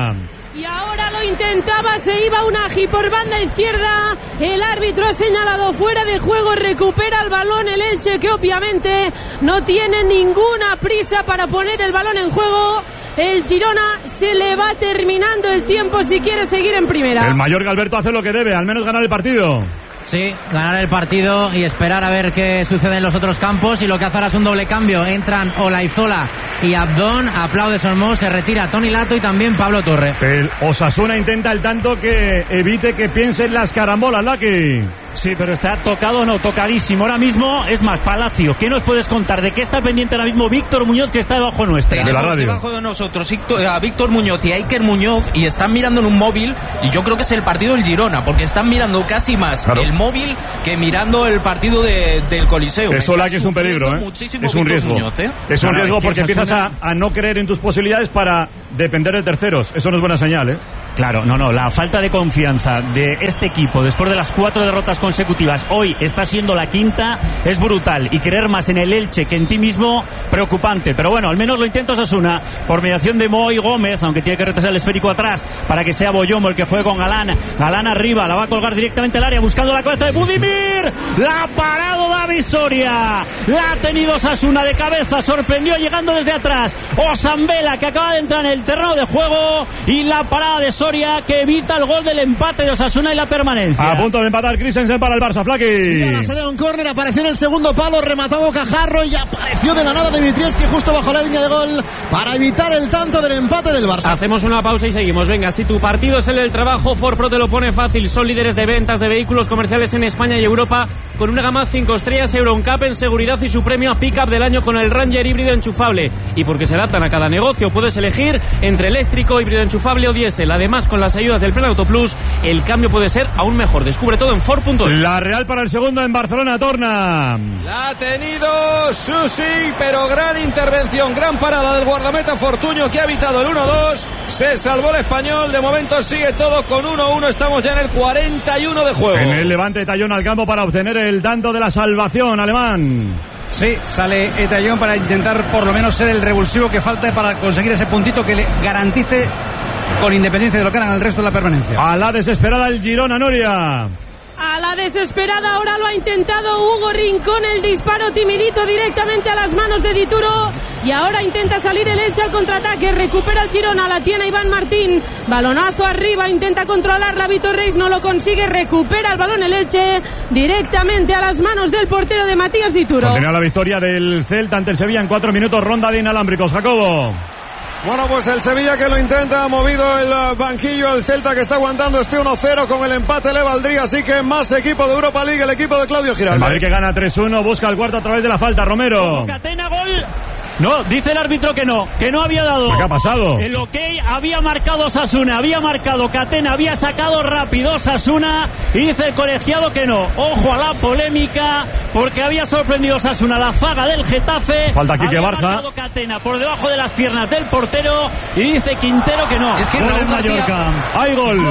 Y ahora lo intentaba, se iba Unagi por banda izquierda. El árbitro ha señalado fuera de juego, recupera el balón el Elche, que obviamente no tiene ninguna prisa para poner el balón en juego. El Girona se le va terminando el tiempo si quiere seguir en primera. El Mallorca, Alberto, hace lo que debe, al menos ganar el partido. Sí, ganar el partido y esperar a ver qué sucede en los otros campos. Y lo que hace ahora es un doble cambio. Entran Olaizola y Abdón. Aplaude Sormós, se retira Toni Lato y también Pablo Torre. El Osasuna intenta el tanto que evite que piensen las carambolas, Lucky. Sí, pero está tocado, no, tocadísimo. Ahora mismo, es más, Palacio, ¿qué nos puedes contar? ¿De qué está pendiente ahora mismo Víctor Muñoz, que está debajo nuestra? De la radio. Debajo de nosotros, a Víctor Muñoz y a Iker Muñoz, y están mirando en un móvil, y yo creo que es el partido del Girona, porque están mirando casi más el móvil que mirando el partido del Coliseo. Eso, Lucky, es un peligro, ¿eh? Es un riesgo. Muñoz, Es un riesgo porque empiezas a no creer en tus posibilidades para depender de terceros. Eso no es buena señal, ¿eh? Claro, no, la falta de confianza de este equipo después de las 4 derrotas consecutivas, hoy está siendo la quinta, es brutal, y creer más en el Elche que en ti mismo, preocupante. Pero bueno, al menos lo intenta Osasuna por mediación de Moy Gómez, aunque tiene que retrasar el esférico atrás para que sea Boyomo el que juegue con Galán arriba, la va a colgar directamente al área buscando la cabeza de Budimir, la ha parado David Soria, la ha tenido Osasuna de cabeza, sorprendió llegando desde atrás Osambela, que acaba de entrar en el terreno de juego, y la parada de Soria que evita el gol del empate de Osasuna y la permanencia. A punto de empatar Christensen para el Barça, Flaky. Sí, a la salida de un córner, apareció en el segundo palo, remató Bocajarro y apareció de la nada Dimitrievski justo bajo la línea de gol para evitar el tanto del empate del Barça. Hacemos una pausa y seguimos. Venga, si tu partido es el del trabajo, Ford Pro te lo pone fácil. Son líderes de ventas de vehículos comerciales en España y Europa, con una gama 5 estrellas EuroNCAP en seguridad y su premio a Pickup del año con el Ranger híbrido enchufable. Y porque se adaptan a cada negocio, puedes elegir entre eléctrico, híbrido enchufable o diésel. Además, con las ayudas del Plan Auto Plus, el cambio puede ser aún mejor. Descubre todo en Ford.es. La Real para el segundo en Barcelona, Torna. La ha tenido Susi, pero gran intervención, gran parada del guardameta Fortuño, que ha evitado el 1-2. Se salvó el español, de momento sigue todo con 1-1. Estamos ya en el 41 de juego. En el Levante, Tallón al campo para obtener el tanto de la salvación, alemán. Sí, sale Etallón para intentar por lo menos ser el revulsivo que falta para conseguir ese puntito que le garantice, con independencia de lo que hagan el resto de la permanencia. A la desesperada el Girona, Noria. A la desesperada ahora lo ha intentado Hugo Rincón, el disparo timidito directamente a las manos de Dituro, y ahora intenta salir el Elche al contraataque, recupera el Girona, la tiene Iván Martín, balonazo arriba, intenta controlarla Vitor Reis, no lo consigue, recupera el balón el Elche directamente a las manos del portero de Matías Dituro. Continúa la victoria del Celta ante el Sevilla en 4 minutos, ronda de inalámbricos, Jacobo. Bueno, pues el Sevilla que lo intenta, ha movido el banquillo, el Celta que está aguantando este 1-0, con el empate le valdría, así que más equipo de Europa League, el equipo de Claudio Giraldo. El Madrid que gana 3-1, busca el cuarto a través de la falta, Romero. Catena, gol. No, dice el árbitro que no había dado. ¿Qué ha pasado? El ok, había marcado Osasuna, había marcado Catena, había sacado rápido Osasuna, y dice el colegiado que no. Ojo a la polémica, porque había sorprendido Osasuna la zaga del Getafe. Falta aquí que había Barça. marcado Catena por debajo de las piernas del portero, y dice Quintero que no. Es que gol Raúl en Mallorca. ¡Hay gol!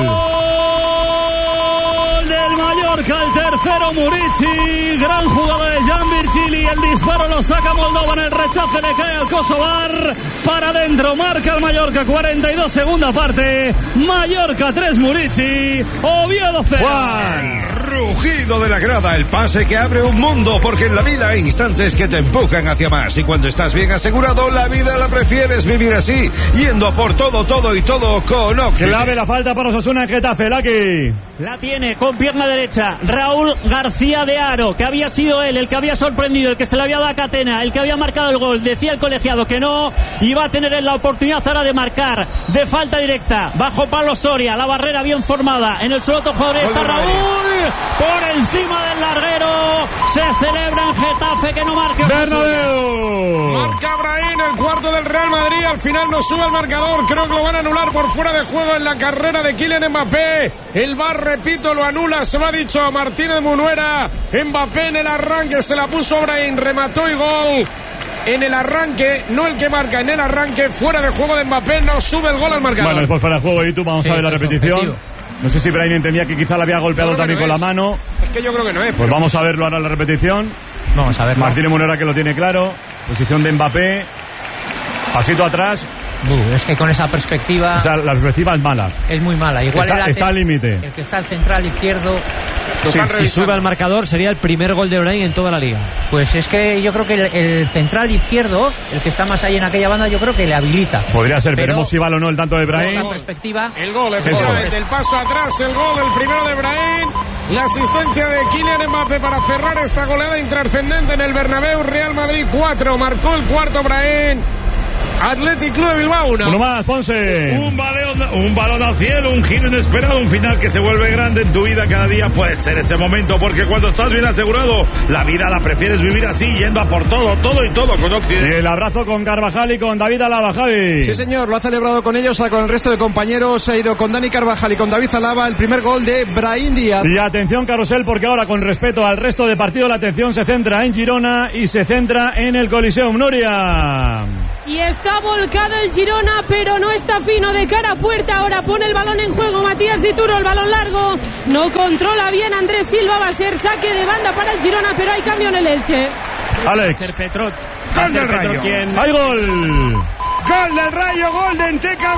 Del Mallorca, el tercero Murici, gran jugada de Jan Virgili, el disparo lo saca Moldova, en el rechace le cae al Kosovar, para adentro, marca el Mallorca, 42 segunda parte, Mallorca 3, Murici, Oviedo 0. Rugido de la grada, el pase que abre un mundo, porque en la vida hay instantes que te empujan hacia más, y cuando estás bien asegurado, la vida la prefieres vivir así, yendo a por todo y todo con Oxy. Clave la falta para Osasuna en Getafe, Lucky. La tiene con pierna derecha Raúl García de Haro, que había sido él el que había sorprendido, el que se le había dado a Catena, el que había marcado el gol. Decía el colegiado que no, y va a tener la oportunidad ahora de marcar de falta directa, bajo palo Soria, la barrera bien formada, en el suelo otro jugador está Raúl, por encima del larguero, se celebra en Getafe que no marque Bernabéu. Marca Brahim, el cuarto del Real Madrid, al final no sube el marcador, creo que lo van a anular por fuera de juego en la carrera de Kylian Mbappé. El VAR, repito, lo anula, se lo ha dicho a Martínez Munuera. Mbappé en el arranque se la puso Brahim, remató y gol. En el arranque, no el que marca, en el arranque, fuera de juego de Mbappé, no sube el gol al marcador. Bueno, después fuera de juego y tú vamos a ver la repetición. No sé si Brahim entendía que quizá la había golpeado también con la mano. Es que yo creo que no es. Pues vamos a verlo ahora en la repetición. Vamos a ver. Martínez Munuera que lo tiene claro. Posición de Mbappé. Pasito atrás. Es que con esa perspectiva... O sea, la perspectiva es mala. Es muy mala. Igual está al límite. El que está al central izquierdo... Si sube al marcador sería el primer gol de Brahim en toda la liga. Pues es que yo creo que el central izquierdo, el que está más ahí en aquella banda, yo creo que le habilita. Podría ser, veremos si vale o no el tanto de Brahim. La perspectiva. El gol, efectivamente, el paso atrás, el gol, el primero de Brahim. La asistencia de Kylian Mbappé para cerrar esta goleada intrascendente en el Bernabéu. Real Madrid 4, marcó el cuarto Brahim. Athletic Club de Bilbao 1. Uno más, Ponce. Un balón al cielo, un giro inesperado, un final que se vuelve grande en tu vida. Cada día puede ser ese momento, porque cuando estás bien asegurado, la vida la prefieres vivir así, yendo a por todo y todo con Occidente. Y el abrazo con Carvajal y con David Alaba, Javi. Sí, señor, lo ha celebrado con ellos, con el resto de compañeros. Ha ido con Dani Carvajal y con David Alaba el primer gol de Brahim Díaz. Y atención, Carrusel, porque ahora, con respecto al resto de partido, la atención se centra en Girona y se centra en el Coliseum. Nuria. Y está volcado el Girona, pero no está fino de cara a puerta. Ahora pone el balón en juego Matías Dituro, el balón largo. No controla bien Andrés Silva, va a ser saque de banda para el Girona, pero hay cambio en el Elche. Alex. Gol del Rayo. ¡Hay gol! Gol del Rayo, gol de Enteca,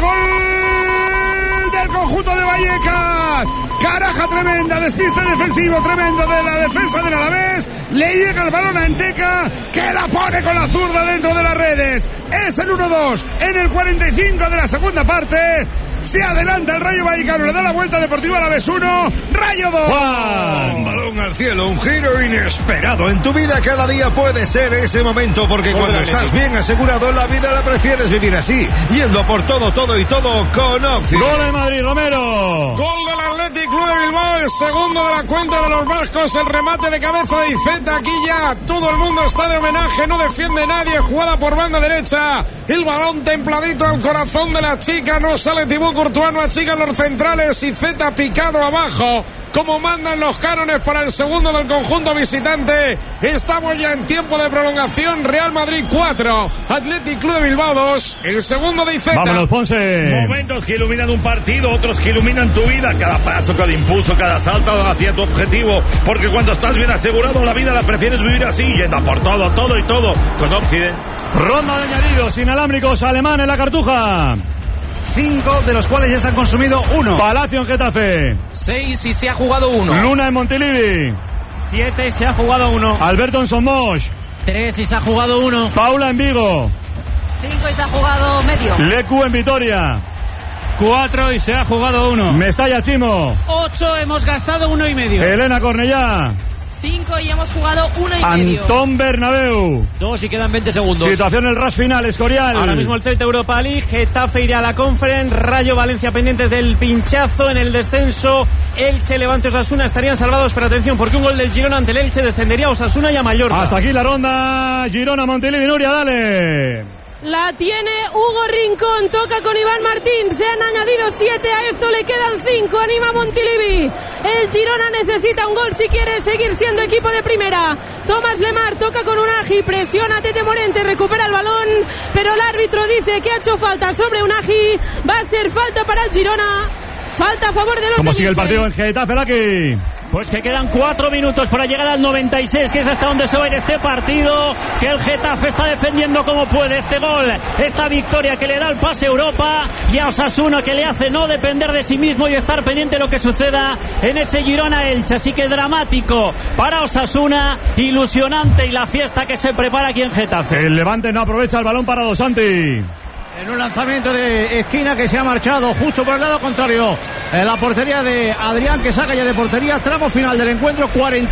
gol del conjunto de Vallecas. Caraja tremenda, despiste defensivo tremendo de la defensa del Alavés. Le llega el balón a Enteca, que la pone con la zurda dentro de las redes. Es el 1-2 en el 45 de la segunda parte. Se adelanta el Rayo Vallecano, le da la vuelta Deportivo Alavés 1, Rayo 2. Un balón al cielo, un giro inesperado. En tu vida cada día puede ser ese momento, porque cuando estás bien asegurado, la vida la prefieres vivir así, yendo por todo y todo con Occidente. Gol de Madrid, Romero. Gol del Athletic Club de Bilbao, el segundo de la cuenta de los vascos, el remate de cabeza de Iceta. Aquí ya todo el mundo está de homenaje, no defiende nadie, jugada por banda derecha, el balón templadito al corazón de la chica, no sale Thibaut Courtois, no achican los centrales, Iceta picado abajo, como mandan los cánones para el segundo del conjunto visitante. Estamos ya en tiempo de prolongación. Real Madrid 4, Athletic Club de Bilbao 2, el segundo de Iceta. Vámonos, Ponce. Momentos que iluminan un partido, otros que iluminan tu vida. Cada paso, cada impulso, cada salto hacia tu objetivo, porque cuando estás bien asegurado, la vida la prefieres vivir así, yendo a por todo y todo con Occidente. Ronda de añadidos inalámbricos, Alemán en la Cartuja. 5, de los cuales ya se han consumido 1. Palacio en Getafe. 6 y se ha jugado 1. Luna en Montilivi. 7 y se ha jugado 1. Alberto en Somos. 3 y se ha jugado 1. Paula en Vigo. 5 y se ha jugado medio. Lecu en Vitoria. 4 y se ha jugado 1. Mestalla Chimo. 8, hemos gastado 1,5. Elena Cornellá. 5 y hemos jugado 1,5. Antón Bernabéu. 2 y quedan 20 segundos. Situación en el rush final, Escorial. Ahora mismo el Celta Europa League, Getafe irá a la Conference, Rayo Valencia pendientes del pinchazo en el descenso, Elche, Levante, Osasuna estarían salvados, pero atención, porque un gol del Girona ante el Elche descendería a Osasuna y a Mallorca. Hasta aquí la ronda, Girona, Montilivi, Nuria, dale. La tiene Hugo Rincón, toca con Iván Martín, se han añadido 7, a esto le quedan 5, anima Montilivi. El Girona necesita un gol si quiere seguir siendo equipo de primera. Tomás Lemar toca con Unagi, presiona Tete Morente, recupera el balón, pero el árbitro dice que ha hecho falta sobre Unagi, va a ser falta para el Girona, falta a favor de los... ¿Cómo sigue el partido en Getafe, Laki? Pues que quedan 4 minutos para llegar al 96, que es hasta donde se va a ir este partido, que el Getafe está defendiendo como puede este gol, esta victoria que le da el pase a Europa, y a Osasuna que le hace no depender de sí mismo y estar pendiente de lo que suceda en ese Girona-Elche. Así que dramático para Osasuna, ilusionante, y la fiesta que se prepara aquí en Getafe. El Levante no aprovecha el balón para Dos Santi. En un lanzamiento de esquina que se ha marchado justo por el lado contrario. En la portería de Adrián, que saca ya de portería. Tramo final del encuentro,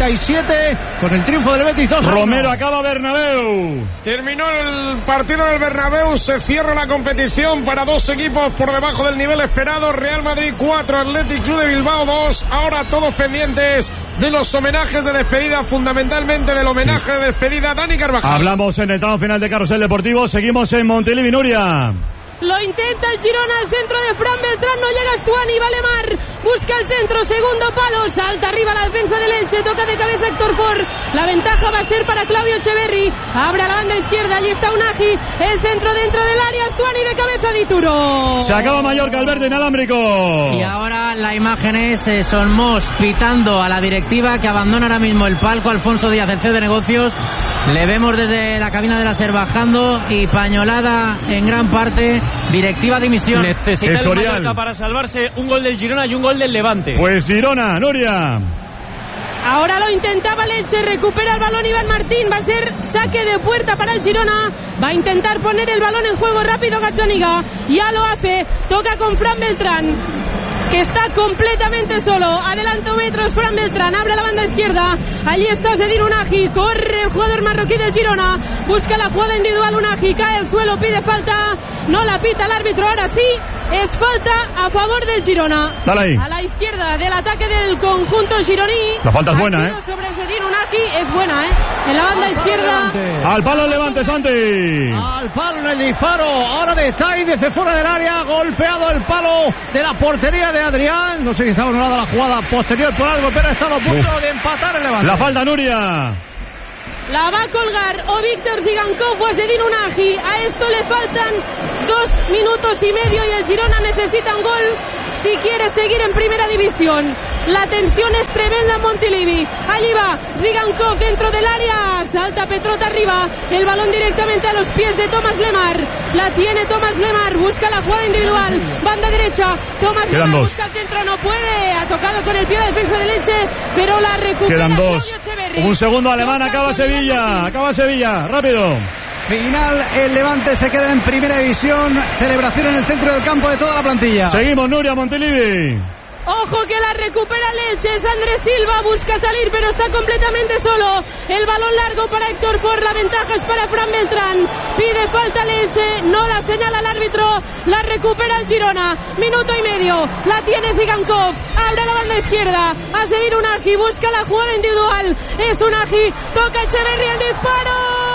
47, con el triunfo del Betis 2-1. Romero acaba Bernabéu. Terminó el partido del Bernabéu, se cierra la competición para dos equipos por debajo del nivel esperado. Real Madrid 4, Athletic Club de Bilbao 2. Ahora todos pendientes de los homenajes de despedida, fundamentalmente del homenaje de despedida a Dani Carvajal. Hablamos en el tramo final de Carrusel Deportivo, seguimos en Montilivi, Nuria. Lo intenta el Girona, el centro de Fran Beltrán, no llega Stuani, Valemar, busca el centro, segundo palo, salta arriba la defensa del Elche, toca de cabeza Héctor Ford, la ventaja va a ser para Claudio Echeverri, abre a la banda izquierda, allí está Unagi, el centro dentro del área, Stuani de cabeza de Ituro. Se acaba Mallorca, Alberto inalámbrico. Y ahora la imagen es Son Mos pitando a la directiva que abandona ahora mismo el palco, Alfonso Díaz, el CEO de negocios. Le vemos desde la cabina de la SER bajando y pañolada en gran parte Directiva dimisión. Necesita el Mallorca para salvarse un gol del Girona y un gol del Levante. Pues Girona, Nuria. Ahora lo intentaba el Elche, recupera el balón Iván Martín, va a ser saque de puerta para el Girona, va a intentar poner el balón en juego rápido Gazzaniga, ya lo hace, toca con Fran Beltrán, que está completamente solo, adelanta metros Fran Beltrán, abre la banda izquierda, allí está Zedine Unagi, corre el jugador marroquí del Girona, busca la jugada individual Unagi, cae al suelo, pide falta, no la pita el árbitro, ahora sí, es falta a favor del Girona. Dale ahí. A la izquierda del ataque del conjunto gironí. La falta es buena, sobre Zedine Unagi, es buena, en la banda izquierda. Al palo el Levante, Santi. Al palo en el disparo, ahora de Tai desde fuera del área, golpeado el palo de la portería de Adrián. No sé si estaba anulada la jugada posterior por algo, pero ha estado a punto de empatar el Levante. La falta, Nuria. La va a colgar o Víctor Zigankov o Zedine Unagi. A esto le faltan 2 minutos y medio y el Girona necesita un gol si quiere seguir en primera división. La tensión es tremenda en Montilivi. Allí va Zigankov dentro del área. Salta Petrot arriba. El balón directamente a los pies de Tomás Lemar. La tiene Tomás Lemar. Busca la jugada individual. Banda derecha. Tomás Lemar busca el centro. No puede. Ha tocado con el pie de defensa del Elche, pero la recupera. Quedan 2. Un segundo alemán. Acaba Sevilla. Acaba Sevilla. Rápido. Final, el Levante se queda en primera división. Celebración en el centro del campo de toda la plantilla. Seguimos, Nuria, Montilivi. Ojo que la recupera el Elche, es Andrés Silva, busca salir pero está completamente solo. El balón largo para Héctor Ford, la ventaja es para Fran Beltrán. Pide falta el Elche, no la señala el árbitro, la recupera el Girona. Minuto y medio, la tiene Zigankov, abre la banda izquierda, a seguir Unagi, busca la jugada individual. Es Unagi, toca Echeverri el disparo.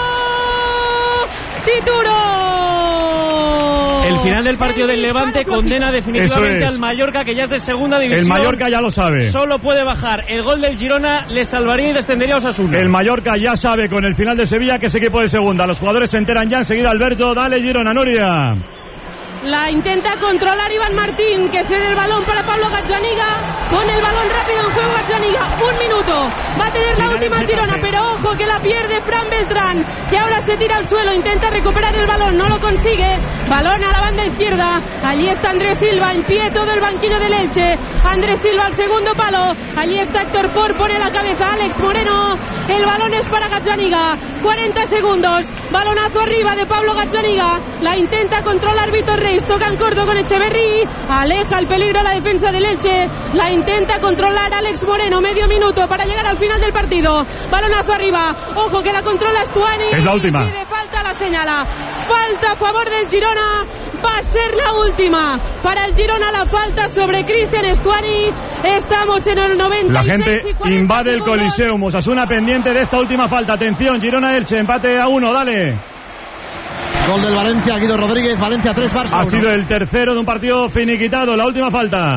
Tituro. El final del partido del Levante condena definitivamente al Mallorca, que ya es de segunda división. El Mallorca ya lo sabe. Solo puede bajar. El gol del Girona le salvaría y descendería a Osasuna. El Mallorca ya sabe con el final de Sevilla que es equipo de segunda. Los jugadores se enteran ya enseguida. Alberto, dale Girona, Nuria. La intenta controlar Iván Martín, que cede el balón para Pablo Gazzaniga. Pone el balón rápido en juego Gazzaniga. 1 minuto. Va a tener la última Girona, pero ojo que la pierde Fran Beltrán, que ahora se tira al suelo. Intenta recuperar el balón, no lo consigue. Balón a la banda izquierda. Allí está Andrés Silva, en pie todo el banquillo del Elche. Andrés Silva al segundo palo. Allí está Héctor Ford, pone la cabeza Alex Moreno. El balón es para Gazzaniga. 40 segundos. Balonazo arriba de Pablo Gazzaniga. La intenta controlar Vitor Reis. Tocan corto con Echeverri, aleja el peligro a la defensa del Elche, la intenta controlar Alex Moreno, medio minuto para llegar al final del partido. Balonazo arriba, ojo que la controla Stuani, es la última. Pide falta, la señala, falta a favor del Girona, va a ser la última para el Girona, la falta sobre Cristian Stuani. Estamos en el 96. La gente invade el Coliseum. Osasuna pendiente de esta última falta. Atención, Girona-Elche, empate a 1, dale. Gol del Valencia, Guido Rodríguez, Valencia 3, Barça 1. Ha sido el tercero de un partido finiquitado, la última falta.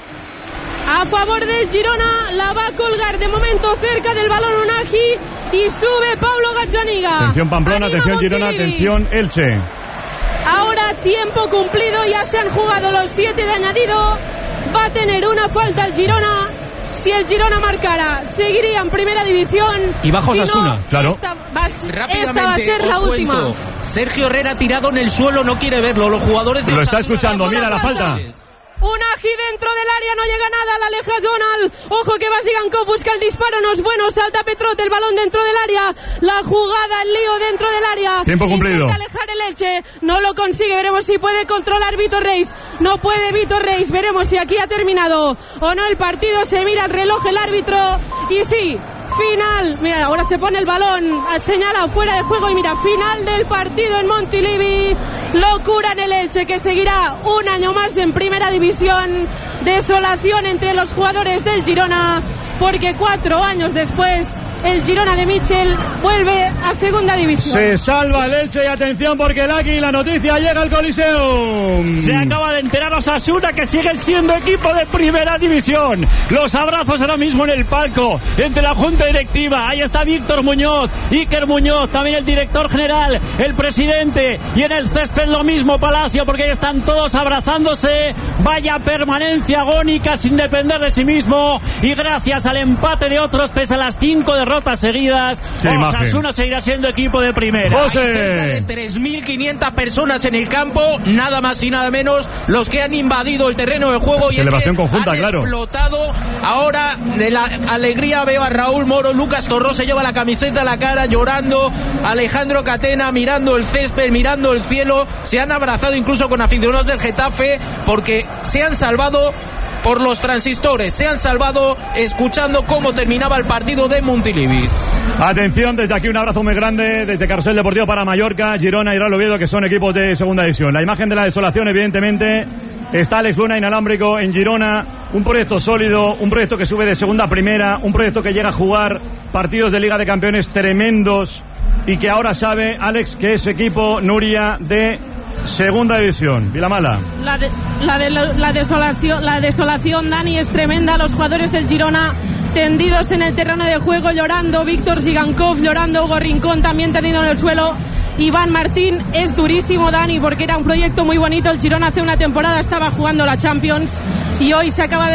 A favor del Girona, la va a colgar de momento cerca del balón Unagi y sube Pablo Gazzaniga. Atención Pamplona, Anima atención Girona, atención Elche. Ahora tiempo cumplido, ya se han jugado los 7 de añadido. Va a tener una falta el Girona. Si el Girona marcara, seguiría en primera división. Y bajo Si Osasuna, no, claro. Esta va a ser la última. Sergio Herrera tirado en el suelo, no quiere verlo. Los jugadores de lo Osasuna, está escuchando, mira la falta. Unagi dentro del área, no llega nada, la aleja Donald. Ojo que va Zigankov, busca el disparo, no es bueno, salta Petrot, el balón dentro del área. La jugada, el lío dentro del área. Tiempo cumplido. Intenta alejar el Elche, no lo consigue, veremos si puede controlar Vitor Reis. No puede Vitor Reis, veremos si aquí ha terminado o no el partido. Se mira el reloj, el árbitro, y sí. Final, mira, ahora se pone el balón, señala fuera de juego y mira, final del partido en Montilivi. Locura en el Elche, que seguirá un año más en primera división. Desolación entre los jugadores del Girona, porque 4 años después el Girona de Michel vuelve a segunda división. Se salva el Elche y atención porque la noticia llega al Coliseum. Se acaba de enterar Osasuna que siguen siendo equipo de primera división. Los abrazos ahora mismo en el palco entre la junta directiva. Ahí está Víctor Muñoz, Iker Muñoz, también el director general, el presidente, y en el césped lo mismo Palacio, porque ahí están todos abrazándose. Vaya permanencia agónica sin depender de sí mismo, y gracias al empate de otros pese a las 5 derrotas derrotas seguidas, Osasuna seguirá siendo equipo de primera. José. Hay cerca de 3.500 personas en el campo, nada más y nada menos, los que han invadido el terreno de juego y celebración conjunta, han claro. Explotado. Ahora de la alegría veo a Raúl Moro, Lucas Torró se lleva la camiseta a la cara llorando, Alejandro Catena mirando el césped, mirando el cielo, se han abrazado incluso con aficionados del Getafe porque se han salvado por los transistores, se han salvado escuchando cómo terminaba el partido de Montilivi. Atención, desde aquí un abrazo muy grande desde Carrusel Deportivo para Mallorca, Girona y Real Oviedo, que son equipos de segunda división. La imagen de la desolación, evidentemente, está Alex Luna inalámbrico en Girona, un proyecto sólido, un proyecto que sube de segunda a primera, un proyecto que llega a jugar partidos de Liga de Campeones tremendos y que ahora sabe, Alex, que es equipo, Nuria, de segunda división. Vilamala. La desolación, Dani, es tremenda. Los jugadores del Girona tendidos en el terreno de juego llorando, Víctor Zigankov llorando, Hugo Rincón también tendido en el suelo. Iván Martín, es durísimo, Dani, porque era un proyecto muy bonito. El Girona hace una temporada estaba jugando la Champions y hoy se acaba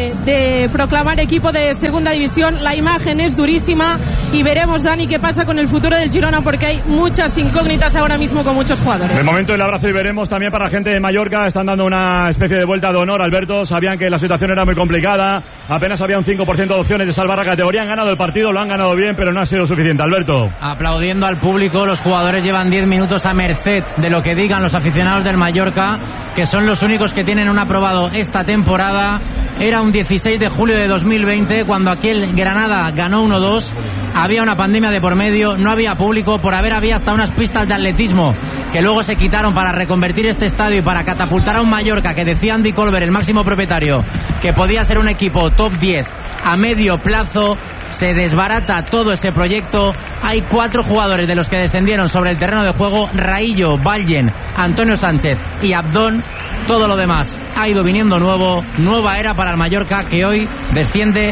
de proclamar equipo de segunda división. La imagen es durísima y veremos, Dani, qué pasa con el futuro del Girona, porque hay muchas incógnitas ahora mismo con muchos jugadores. De momento el abrazo y veremos también para la gente de Mallorca. Están dando una especie de vuelta de honor, Alberto. Sabían que la situación era muy complicada, apenas había un 5% de opciones de salvar la categoría. Han ganado el partido, lo han ganado bien, pero no ha sido suficiente, Alberto. Aplaudiendo al público, los jugadores llevan 10 minutos a merced de lo que digan los aficionados del Mallorca, que son los únicos que tienen un aprobado esta temporada. Era un 16 de julio de 2020 cuando aquí el Granada ganó 1-2. Había una pandemia de por medio, no había público, por haber había hasta unas pistas de atletismo que luego se quitaron para reconvertir este estadio y para catapultar a un Mallorca que decía Andy Colbert, el máximo propietario, que podía ser un equipo top 10 a medio plazo. Se desbarata todo ese proyecto. Hay 4 jugadores de los que descendieron sobre el terreno de juego: Raillo, Vallen, Antonio Sánchez y Abdón. Todo lo demás ha ido viniendo nuevo, nueva era para el Mallorca, que hoy desciende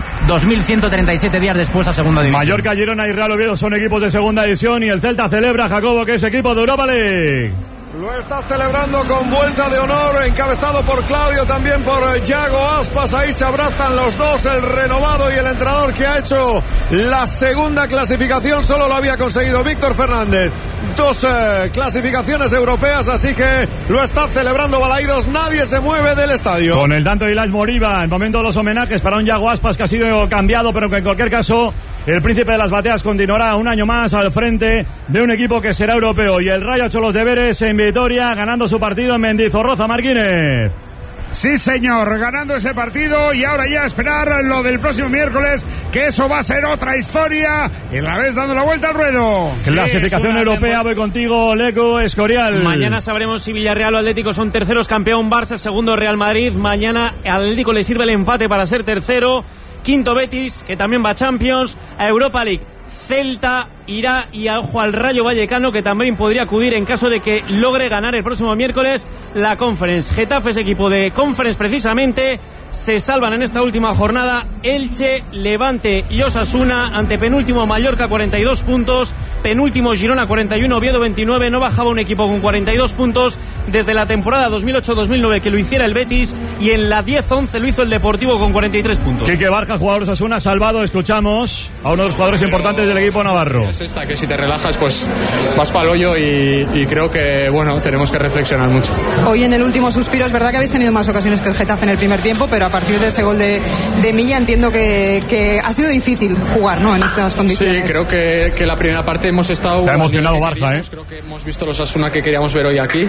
2.137 días después a segunda división. Mallorca, Girona y Real Oviedo son equipos de segunda división y el Celta celebra, Jacobo, que es equipo de Europa League. Lo está celebrando con vuelta de honor, encabezado por Claudio, también por Yago Aspas. Ahí se abrazan los dos, el renovado y el entrenador que ha hecho la segunda clasificación. Solo lo había conseguido Víctor Fernández. 2 clasificaciones europeas, así que lo está celebrando Balaidos. Nadie se mueve del estadio. Con el tanto de Ilaix Moriba, en momento de los homenajes para un Yago Aspas que ha sido cambiado, pero que en cualquier caso el príncipe de las bateas continuará un año más al frente de un equipo que será europeo. Y el Rayo ha hecho los deberes en Vitoria, ganando su partido en Mendizorroza. Marquínez. Sí, señor, ganando ese partido y ahora ya esperar lo del próximo miércoles, que eso va a ser otra historia, y la vez dando la vuelta al ruedo. Clasificación europea, voy contigo, Leco Escorial. Mañana sabremos si Villarreal o Atlético son terceros, campeón Barça, segundo Real Madrid. Mañana al Atlético le sirve el empate para ser tercero, quinto Betis, que también va a Champions, a Europa League. Celta irá y ojo al Rayo Vallecano, que también podría acudir en caso de que logre ganar el próximo miércoles la Conference. Getafe es equipo de Conference precisamente. Se salvan en esta última jornada Elche, Levante y Osasuna. Ante penúltimo Mallorca 42 puntos, penúltimo Girona 41, Oviedo 29. No bajaba un equipo con 42 puntos desde la temporada 2008-2009 que lo hiciera el Betis, y en la 10-11 lo hizo el Deportivo con 43 puntos. Quique Barja, jugador Osasuna, salvado. Escuchamos a uno de los jugadores importantes del equipo navarro. Es esta, que si te relajas pues vas para el hoyo, y creo que bueno, tenemos que reflexionar mucho. Hoy en el último suspiro es verdad que habéis tenido más ocasiones que el Getafe en el primer tiempo, pero a partir de ese gol de Milla entiendo que ha sido difícil jugar, ¿no?, en estas condiciones. Sí, creo que la primera parte hemos estado... Está emocionado Barja, Creo que hemos visto los Osasuna que queríamos ver hoy aquí.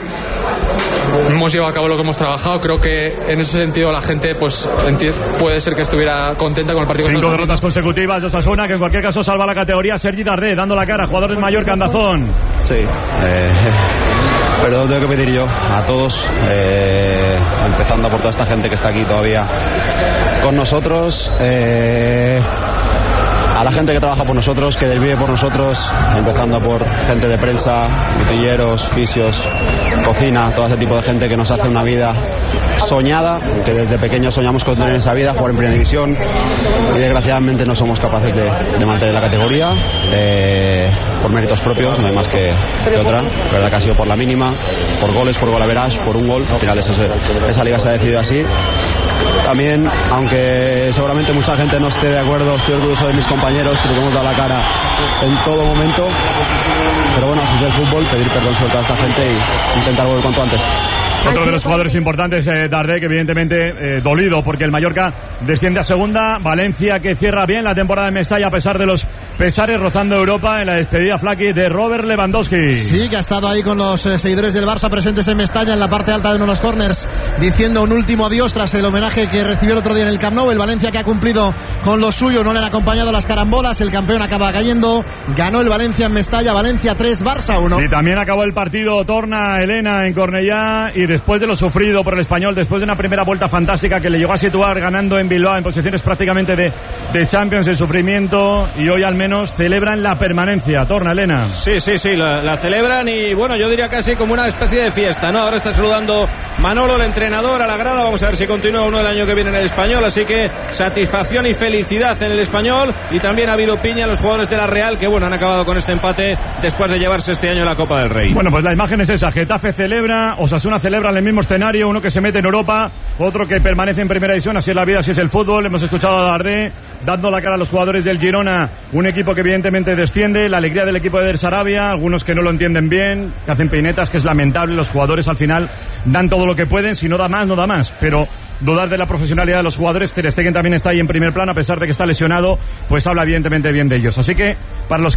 Hemos llevado a cabo lo que hemos trabajado. Creo que en ese sentido la gente pues puede ser que estuviera contenta con el partido. 5 derrotas consecutivas de Osasuna, que en cualquier caso salva la categoría. Sergi Darder dando la cara, jugador del Mallorca, Andazón. Sí, perdón, tengo que pedir yo a todos, empezando por toda esta gente que está aquí todavía con nosotros, a la gente que trabaja por nosotros, que vive por nosotros, empezando por gente de prensa, botilleros, fisios, cocina, todo ese tipo de gente que nos hace una vida soñada, que desde pequeños soñamos con tener esa vida, jugar en primera división, y desgraciadamente no somos capaces de mantener la categoría, por méritos propios, no hay más que otra. La verdad que ha sido por la mínima, por goles, por gol average, por un gol. Al final esa liga se ha decidido así, también, aunque seguramente mucha gente no esté de acuerdo, estoy orgulloso de mis compañeros, creo que hemos dado la cara en todo momento, pero bueno, así es el fútbol, pedir perdón sobre toda esta gente y intentar volver cuanto antes. Otro de los jugadores importantes, Dardé, que evidentemente dolido porque el Mallorca desciende a segunda. Valencia, que cierra bien la temporada en Mestalla a pesar de los pesares, rozando Europa en la despedida Flaky de Robert Lewandowski. Sí, que ha estado ahí con los seguidores del Barça presentes en Mestalla, en la parte alta de uno de los corners, diciendo un último adiós tras el homenaje que recibió el otro día en el Camp Nou. El Valencia, que ha cumplido con lo suyo, no le han acompañado las carambolas, el campeón acaba cayendo, ganó el Valencia en Mestalla, Valencia 3, Barça 1. Y también acabó el partido, torna Elena en Cornellá, y después de lo sufrido por el Español, después de una primera vuelta fantástica que le llegó a situar ganando en Bilbao en posiciones prácticamente de Champions, el sufrimiento, y hoy al menos celebran la permanencia. Torna, Elena. Sí, la celebran, y bueno, yo diría casi como una especie de fiesta, ¿no? Ahora está saludando Manolo, el entrenador, a la grada. Vamos a ver si continúa uno el año que viene en el Español, así que satisfacción y felicidad en el Español, y también ha habido piña a los jugadores de la Real, que bueno, han acabado con este empate después de llevarse este año la Copa del Rey. Bueno, pues la imagen es esa: Getafe celebra, Osasuna celebra en el mismo escenario, uno que se mete en Europa, otro que permanece en primera división. Así es la vida, así es el fútbol. Hemos escuchado a Dardé dando la cara a los jugadores del Girona, un equipo que evidentemente desciende, la alegría del equipo de Der Sarabia, algunos que no lo entienden bien, que hacen peinetas, que es lamentable. Los jugadores al final dan todo lo que pueden, si no da más, no da más, pero dudar de la profesionalidad de los jugadores. Ter Stegen también está ahí en primer plano, a pesar de que está lesionado, pues habla evidentemente bien de ellos. Así que para los